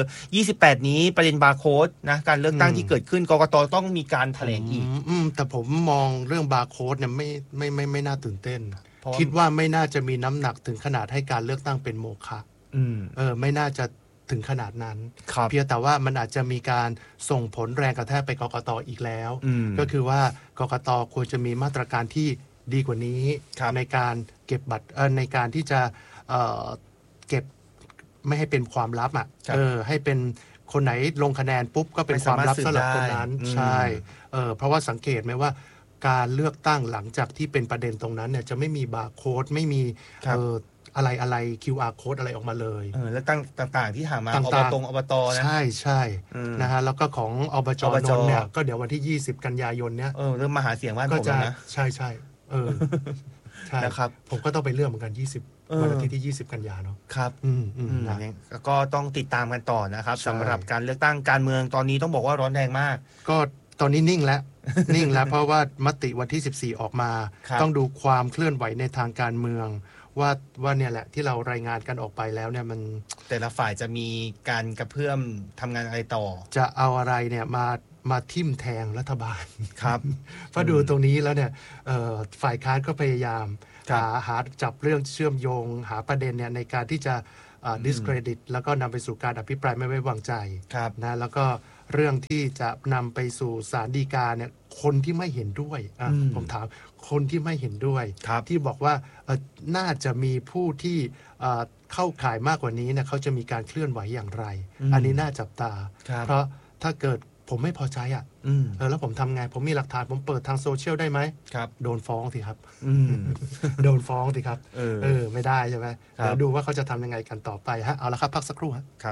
28นี้ประเด็นบาร์โค้ดนะการเลือกตั้งที่เกิดขึ้นกกตต้องมีการแถลงอีกแต่ผมมองเรื่องบาร์โค้ดเนี่ยไม่น่าตื่นเต้นคิดว่าไม่น่าจะมีน้ำหนักถึงขนาดให้การเลือกตั้งเป็นโมฆะไม่น่าจะถึงขนาดนั้นเพียงแต่ว่ามันอาจจะมีการส่งผลแรงกระแทกไปกกตอีกแล้วก็คือว่ากกตควรจะมีมาตรการที่ดีกว่านี้ในการเก็บบัตรในการที่จะเก็บไม่ให้เป็นความลับให้เป็นคนไหนลงคะแนนปุ๊บก็เป็นความลับสำหรับคนนั้นใช่เพราะว่าสังเกตไหมว่าการเลือกตั้งหลังจากที่เป็นประเด็นตรงนั้นเนี่ยจะไม่มีบาร์โค้ดไม่มีอะไร QR code อะไรออกมาเลยแล้วต่างๆที่หามาอบตนะใช่นะฮะแล้วก็ของอบจ.นนท์เนี่ยก็เดี๋ยววันที่20 กันยายนเนี่ยเริ่มมาหาเสียงบ้านผมนะใช่ใช่นะครับผมก็ต้องไปเลือกเหมือนกัน20วันอาทิตย์ที่20 กันยาเนาะครับก็ต้องติดตามกันต่อนะครับสำหรับการเลือกตั้งการเมืองตอนนี้ต้องบอกว่าร้อนแรงมากก็ตอนนี้นิ่งแล้ว เพราะว่ามติวันที่14ออกมาต้องดูความเคลื่อนไหวในทางการเมืองว่าเนี่ยแหละที่เรารายงานกันออกไปแล้วเนี่ยมันแต่ละฝ่ายจะมีการกระเพื่อมทำงานอะไรต่อจะเอาอะไรเนี่ยมาทิ่มแทงรัฐบาลครับพอดูตรงนี้แล้วเนี่ยฝ่ายค้านก็พยายามหาจับเรื่องเชื่อมโยงหาประเด็นเนี่ยในการที่จะdiscredit แล้วก็นำไปสู่การอภิปรายไม่ไว้วางใจนะแล้วก็เรื่องที่จะนำไปสู่ศาลฎีกาเนี่ยคนที่ไม่เห็นด้วยผมถามคนที่ไม่เห็นด้วยที่บอกว่าน่าจะมีผู้ที่เข้าข่ายมากกว่านี้เนี่ยเขาจะมีการเคลื่อนไหวอย่างไรอันนี้น่าจับตาเพราะถ้าเกิดผมไม่พอใจแล้วผมทำไงผมมีหลักฐานผมเปิดทางโซเชียลได้ไหมโดนฟ้องสิครับโดนฟ้องสิครับไม่ได้ใช่ไหมเดี๋ยวดูว่าเขาจะทำยังไงกันต่อไปฮะเอาละครับพักสักครู่ครับ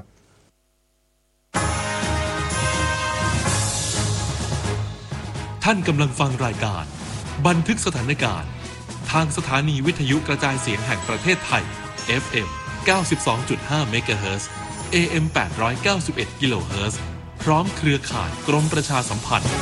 ท่านกำลังฟังรายการบันทึกสถานการณ์ทางสถานีวิทยุกระจายเสียงแห่งประเทศไทย FM 92.5 เมกะเฮิรตซ์ AM 891 กิโลเฮิรตซ์พร้อมเครือข่ายกรมประชาสัมพันธ์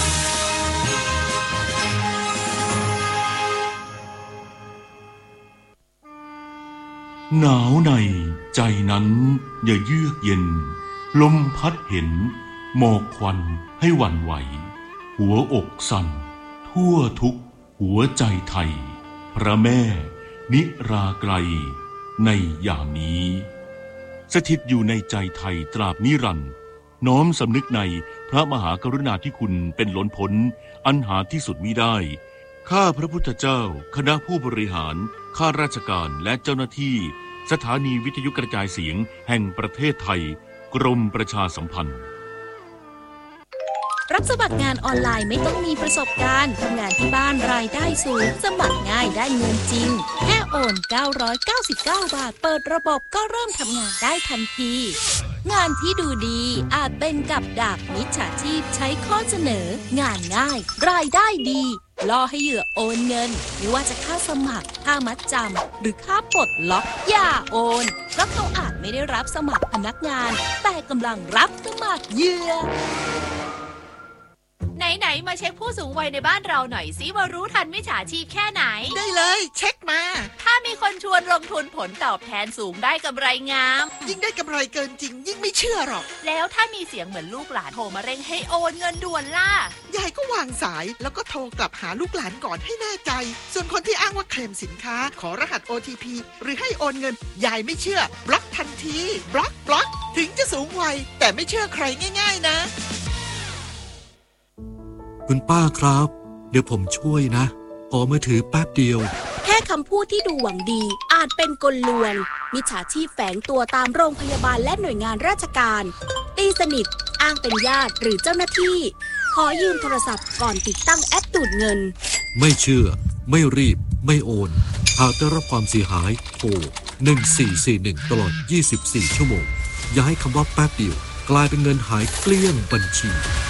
หนาวในใจนั้นอย่าเยือกเย็นลมพัดเห็นหมอกควันให้หวั่นไหวหัวอกสั่นทั่วทุกหัวใจไทยพระแม่นิราไกรในยามนี้สถิตอยู่ในใจไทยตราบนิรันดร์น้อมสำนึกในพระมหากรุณาธิคุณเป็นล้นพ้นอันหาที่สุดมิได้ข้าพระพุทธเจ้าคณะผู้บริหารข้าราชการและเจ้าหน้าที่สถานีวิทยุกระจายเสียงแห่งประเทศไทยกรมประชาสัมพันธ์รับสมัครงานออนไลน์ไม่ต้องมีประสบการณ์ทำงานที่บ้านรายได้สูงสมัครง่ายได้เงินจริงแค่โอน999 บาทเปิดระบบก็เริ่มทำงานได้ทันทีงานที่ดูดีอาจเป็นกับดักมิจฉาชีพใช้ข้อเสนองานง่ายรายได้ดีล่อให้เหยื่อโอนเงินไม่ว่าจะค่าสมัครค่ามัดจำหรือค่าปลดล็อกอย่าโอนเพราะเขาอาจไม่ได้รับสมัครพนักงานแต่กำลังรับสมัครเหยื่อไหนๆมาเช็คผู้สูงวัยในบ้านเราหน่อยสิว่ารู้ทันมิจฉาชีพแค่ไหนได้เลยเช็คมาถ้ามีคนชวนลงทุนผลตอบแทนสูงได้กำไรงามยิ่งได้กำไรเกินจริงยิ่งไม่เชื่อหรอกแล้วถ้ามีเสียงเหมือนลูกหลานโทรมาเร่งให้โอนเงินด่วนล่ะยายก็วางสายแล้วก็โทรกลับหาลูกหลานก่อนให้แน่ใจส่วนคนที่อ้างว่าเคลมสินค้าขอรหัส OTP หรือให้โอนเงินยายไม่เชื่อบล็อกทันทีบล็อกถึงจะสูงวัยแต่ไม่เชื่อใครง่ายๆนะคุณป้าครับเดี๋ยวผมช่วยนะขอมือถือแป๊บเดียวแค่คำพูดที่ดูหวังดีอาจเป็นกลลวงมิจฉาชีพแฝงตัวตามโรงพยาบาลและหน่วยงานราชการตีสนิทอ้างเป็นญาติหรือเจ้าหน้าที่ขอยืมโทรศัพท์ก่อนติดตั้งแอปดูดเงินไม่เชื่อไม่รีบไม่โอนหากได้รับความเสียหายโทร1441ตลอด24ชั่วโมงอย่าให้คำว่าแป๊บเดียวกลายเป็นเงินหายเกลี้ยงบัญชี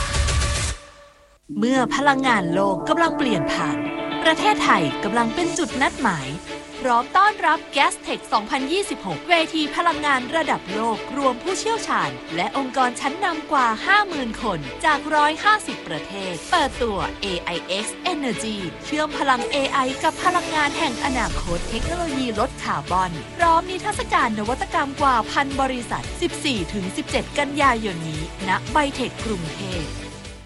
เมื่อพลังงานโลกกำลังเปลี่ยนผ่านประเทศไทยกำลังเป็นจุดนัดหมายพร้อมต้อนรับ Gastech 2026 เวทีพลังงานระดับโลกรวมผู้เชี่ยวชาญและองค์กรชั้นนำกว่า 50,000 คนจาก 150 ประเทศเปิดตัว AIX Energy เชื่อมพลัง AI กับพลังงานแห่งอนาคตเทคโนโลยีลดคาร์บอนพร้อมนิทรรศการนวัตกรรมกว่า 1,000 บริษัท 14-17 กันยายนนี้ณไบเทคกรุงเทพ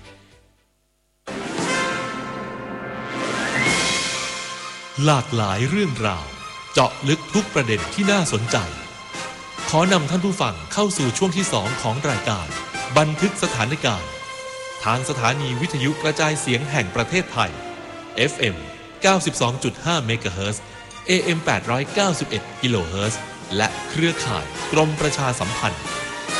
หลากหลายเรื่องราวเจาะลึกทุกประเด็นที่น่าสนใจขอนำท่านผู้ฟังเข้าสู่ช่วงที่2ของรายการบันทึกสถานการณ์ทางสถานีวิทยุกระจายเสียงแห่งประเทศไทย FM 92.5 เมกะเฮิรตซ์ AM 891 กิโลเฮิรตซ์และเครือข่ายกรมประชาสัมพันธ์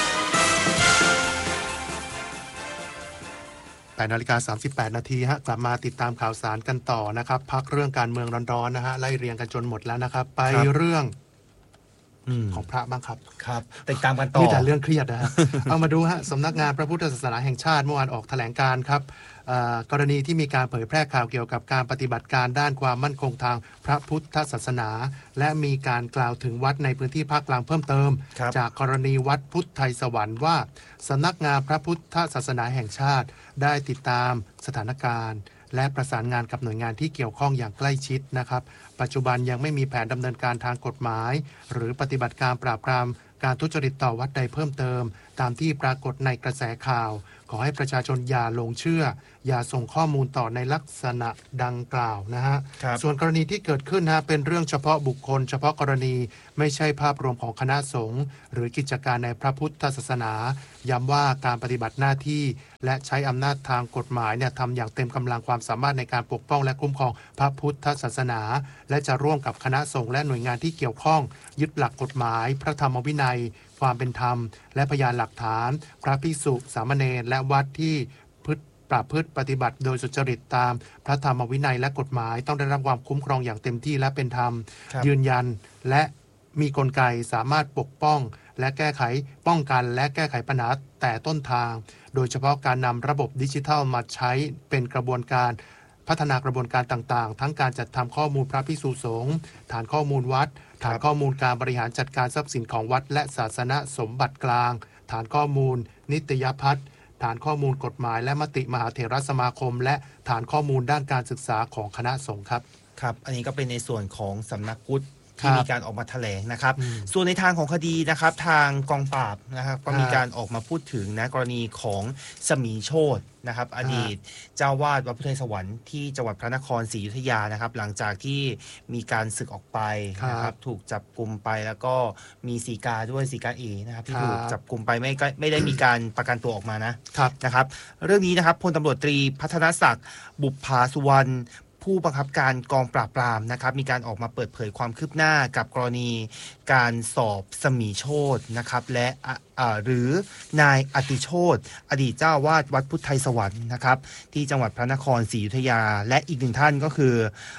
8:38 น.ฮะกลับมาติดตามข่าวสารกันต่อนะครับพักเรื่องการเมืองร้อนๆนะฮะไล่เรียงกันจนหมดแล้วนะครับไปเรื่องของพระบ้างครับครับติดตามกันต่อมีแต่เรื่องเครียดนะฮะ เอามาดูฮะสำนักงานพระพุทธศาสนาแห่งชาติเมื่อวานออกแถลงการครับกรณีที่มีการเผยแพร่ข่าวเกี่ยวกับการปฏิบัติการด้านความมั่นคงทางพระพุทธศาสนาและมีการกล่าวถึงวัดในพื้นที่ภาคกลางเพิ่มเติมจากกรณีวัดพุทธไทยสวรรค์ว่าสำนักงานพระพุทธศาสนาแห่งชาติได้ติดตามสถานการณ์และประสานงานกับหน่วยงานที่เกี่ยวข้องอย่างใกล้ชิดนะครับปัจจุบันยังไม่มีแผนดำเนินการทางกฎหมายหรือปฏิบัติการปราบปรามการทุจริตต่อวัดใดเพิ่มเติมตามที่ปรากฏในกระแสข่าวขอให้ประชาชนอย่าหลงเชื่ออย่าส่งข้อมูลต่อในลักษณะดังกล่าวนะฮะส่วนกรณีที่เกิดขึ้นนะเป็นเรื่องเฉพาะบุคคลเฉพาะกรณีไม่ใช่ภาพรวมของคณะสงฆ์หรือกิจการในพระพุทธศาสนาย้ำว่าการปฏิบัติหน้าที่และใช้อำนาจทางกฎหมายเนี่ยทำอย่างเต็มกำลังความสามารถในการปกป้องและคุ้มครองพระพุทธศาสนาและจะร่วมกับคณะสงฆ์และหน่วยงานที่เกี่ยวข้องยึดหลักกฎหมายพระธรรมวินัยความเป็นธรรมและพยานหลักฐานพระภิกษุสามเณรและวัดที่ประพฤติปฏิบัติโดยสุจริตตามพระธรรมวินัยและกฎหมายต้องได้รับความคุ้มครองอย่างเต็มที่และเป็นธรรมยืนยันและมีกลไกสามารถปกป้องและแก้ไขป้องกันและแก้ไขปัญหาแต่ต้นทางโดยเฉพาะการนำระบบดิจิทัลมาใช้เป็นกระบวนการพัฒนากระบวนการต่างๆทั้งการจัดทำข้อมูลพระภิกษุสงฆ์ฐานข้อมูลวัดฐานข้อมูลการบริหารจัดการทรัพย์สินของวัดและศาสนสมบัติกลางฐานข้อมูลนิตยพัฒน์ฐานข้อมูลกฎหมายและมติมหาเถรสมาคมและฐานข้อมูลด้านการศึกษาของคณะสงฆ์ครับครับอันนี้ก็เป็นในส่วนของสำนักพุทธที่มีการออกมาแถลงนะครับส่วนในทางของคดีนะครับทางกองปราบนะครับก็มีการออกมาพูดถึงนะกรณีของสมีโชตินะครับอดีตเจ้าวาดวัดพุทธไทยสวรรค์ที่จังหวัดพระนครศรีอยุธยานะครับหลังจากที่มีการสึกออกไปนะครับถูกจับกุมไปแล้วก็มีสีกาด้วยสีกาเอนะครับที่ถูกจับกุมไปไม่ได้มีการประกันตัวออกมานะครับเรื่องนี้นะครับพลตำรวจตรีพัฒนศักดิ์บุปผาสุวรรณผู้บังคับการกองปราบปรามนะครับมีการออกมาเปิดเผยความคืบหน้ากับกรณีการสอบสมีโชตินะครับและหรือนายอติโชติอดีตเจ้าวาดวัดพุทธไทยสวรรค์นะครับที่จังหวัดพระนครศรีอยุธยาและอีกหนึ่งท่านก็คือ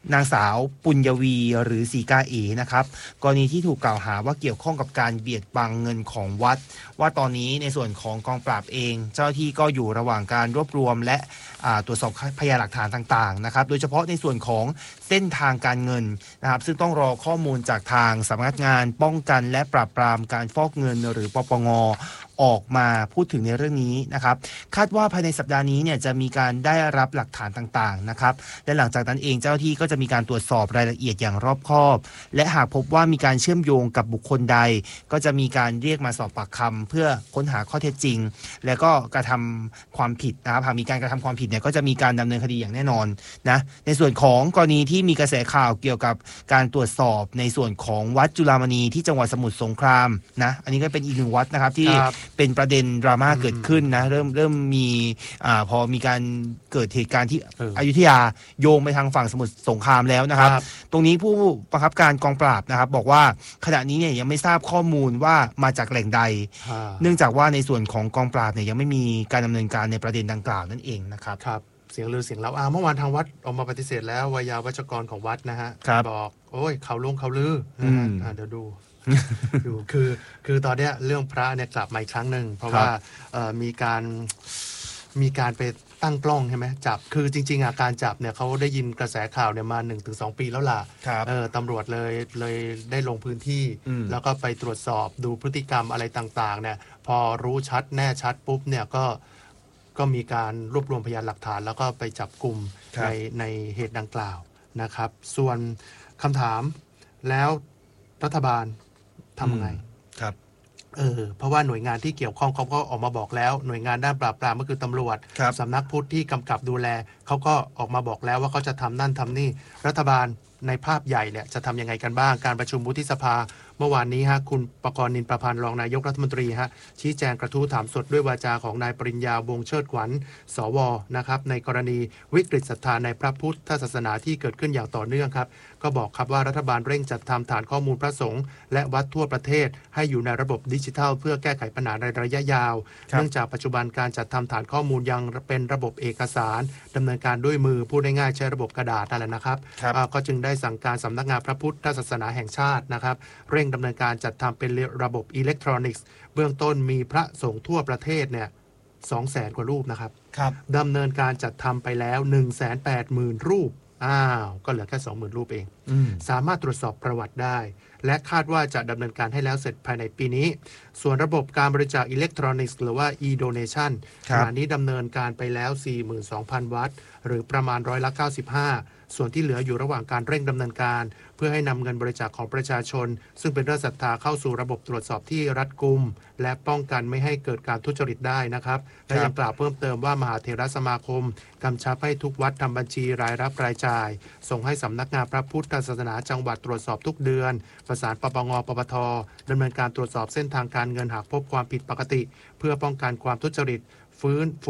นางสาวปุญญวีหรือศรีกาเอนะครับกรณีที่ถูกกล่าวหาว่าเกี่ยวข้องกับการเบียดบังเงินของวัดว่าตอนนี้ในส่วนของกองปราบเองเจ้าหน้าที่ก็อยู่ระหว่างการรวบรวมและตรวจสอบพยานหลักฐานต่างๆนะครับโดยเฉพาะในส่วนของเส้นทางการเงินนะครับซึ่งต้องรอข้อมูลจากทางสำนักงานป้องกันและปราบปรามการฟอกเงินหรือปปงออกมาพูดถึงในเรื่องนี้นะครับคาดว่าภายในสัปดาห์นี้เนี่ยจะมีการได้รับหลักฐานต่างๆนะครับและหลังจากนั้นเองเจ้าหน้าที่ก็จะมีการตรวจสอบรายละเอียดอย่างรอบคอบและหากพบว่ามีการเชื่อมโยงกับบุคคลใดก็จะมีการเรียกมาสอบปากคำเพื่อค้นหาข้อเท็จจริงและก็กระทำความผิดนะครับหากมีการกระทำความผิดเนี่ยก็จะมีการดำเนินคดีอย่างแน่นอนนะในส่วนของกรณีที่มีกระแสข่าวเกี่ยวกับการตรวจสอบในส่วนของวัดจุฬามณีที่จังหวัดสมุทรสงครามนะอันนี้ก็เป็นอีกหนึ่งวัดนะครับที่เป็นประเด็นดราม่าเกิดขึ้นนะเริ่มมีพอมีการเกิดเหตุการณ์ที่อยุธยาโยงไปทางฝั่งสมุทรสงครามแล้วนะครับตรงนี้ผู้บังคับการกองปราบนะครับบอกว่าขณะนี้เนี่ยยังไม่ทราบข้อมูลว่ามาจากแหล่งใดเนื่องจากว่าในส่วนของกองปราบเนี่ยยังไม่มีการดำเนินการในประเด็นดังกล่าวนั่นเองนะครับครับเสียงลือเสียงเล่าเมื่อวานทางวัดออกมาปฏิเสธแล้ววายาวัจกรของวัดนะฮะบอกโอ้ยเขาลงเขาลือเดี๋ยวดูคือตอนเนี้ยเรื่องพระเนี่ยกลับมาอีกครั้งหนึ่งเพราะว่ามีการไปตั้งกล้องใช่ไหมจับคือจริงๆการจับเนี่ยเขาได้ยินกระแสข่าวเนี่ยมา 1-2 ปีแล้วล่ะตำรวจเลยได้ลงพื้นที่แล้วก็ไปตรวจสอบดูพฤติกรรมอะไรต่างๆเนี่ยพอรู้ชัดแน่ชัดปุ๊บเนี่ยก็มีการรวบรวมพยานหลักฐานแล้วก็ไปจับกลุ่มในเหตุดังกล่าวนะครับส่วนคำถามแล้วรัฐบาลทำยังไงครับเพราะว่าหน่วยงานที่เกี่ยวข้องเขาก็ออกมาบอกแล้วหน่วยงานด้านปราบปรามก็คือตำรวจสำนักพุทธที่กำกับดูแลเขาก็ออกมาบอกแล้วว่าเขาจะทำนั่นทำนี่รัฐบาลในภาพใหญ่เนี่ยจะทำยังไงกันบ้างการประชุมวุฒิสภาเมื่อวานนี้คุณประกรณ์ นินประพันธ์รองนายกรัฐมนตรีชี้แจงกระทู้ถามสดด้วยวาจาของนายปริญญาวงศ์เชิดขวัญสวนะครับในกรณีวิกฤตศรัทธาในพระพุทธศาสนาที่เกิดขึ้นอย่างต่อเนื่องครับก็บอกครับว่ารัฐบาลเร่งจัดทำฐานข้อมูลพระสงฆ์และวัดทั่วประเทศให้อยู่ในระบบดิจิทัลเพื่อแก้ไขปัญหาในระยะยาวเนื่องจากปัจจุบันการจัดทำฐานข้อมูลยังเป็นระบบเอกสารดำเนินการด้วยมือพูดง่ายๆใช้ระบบกระดาษนั่นแหละนะครับก็จึงได้สั่งการสำนักงานพระพุทธศาสนาแห่งชาตินะครับเร่งดำเนินการจัดทำเป็นระบบอิเล็กทรอนิกส์เบื้องต้นมีพระสงฆ์ทั่วประเทศเนี่ย 200,000 กว่ารูปนะครับดำเนินการจัดทำไปแล้ว 180,000 รูปก็เหลือแค่ 20,000 รูปเองสามารถตรวจสอบประวัติได้และคาดว่าจะดำเนินการให้แล้วเสร็จภายในปีนี้ส่วนระบบการบริจาคอิเล็กทรอนิกส์หรือว่า e-donation ขณะนี้ดำเนินการไปแล้ว 42,000 วัตต์หรือประมาณ95%ส่วนที่เหลืออยู่ระหว่างการเร่งดำเนินการเพื่อให้นำเงินบริจาคของประชาชนซึ่งเป็นเรื่องศรัทธาเข้าสู่ระบบตรวจสอบที่รัดกุมและป้องกันไม่ให้เกิดการทุจริตได้นะครับและยังกล่าวเพิ่มเติมว่ามหาเถรสมาคมกำชับให้ทุกวัดทำบัญชีรายรับรายจ่ายส่งให้สำนักงานพระพุทธศาสนาจังหวัดตรวจสอบทุกเดือนประสานปปงปปทดำเนินการตรวจสอบเส้นทางการเงินหากพบความผิดปกติเพื่อป้องกันความทุจริตฟื้น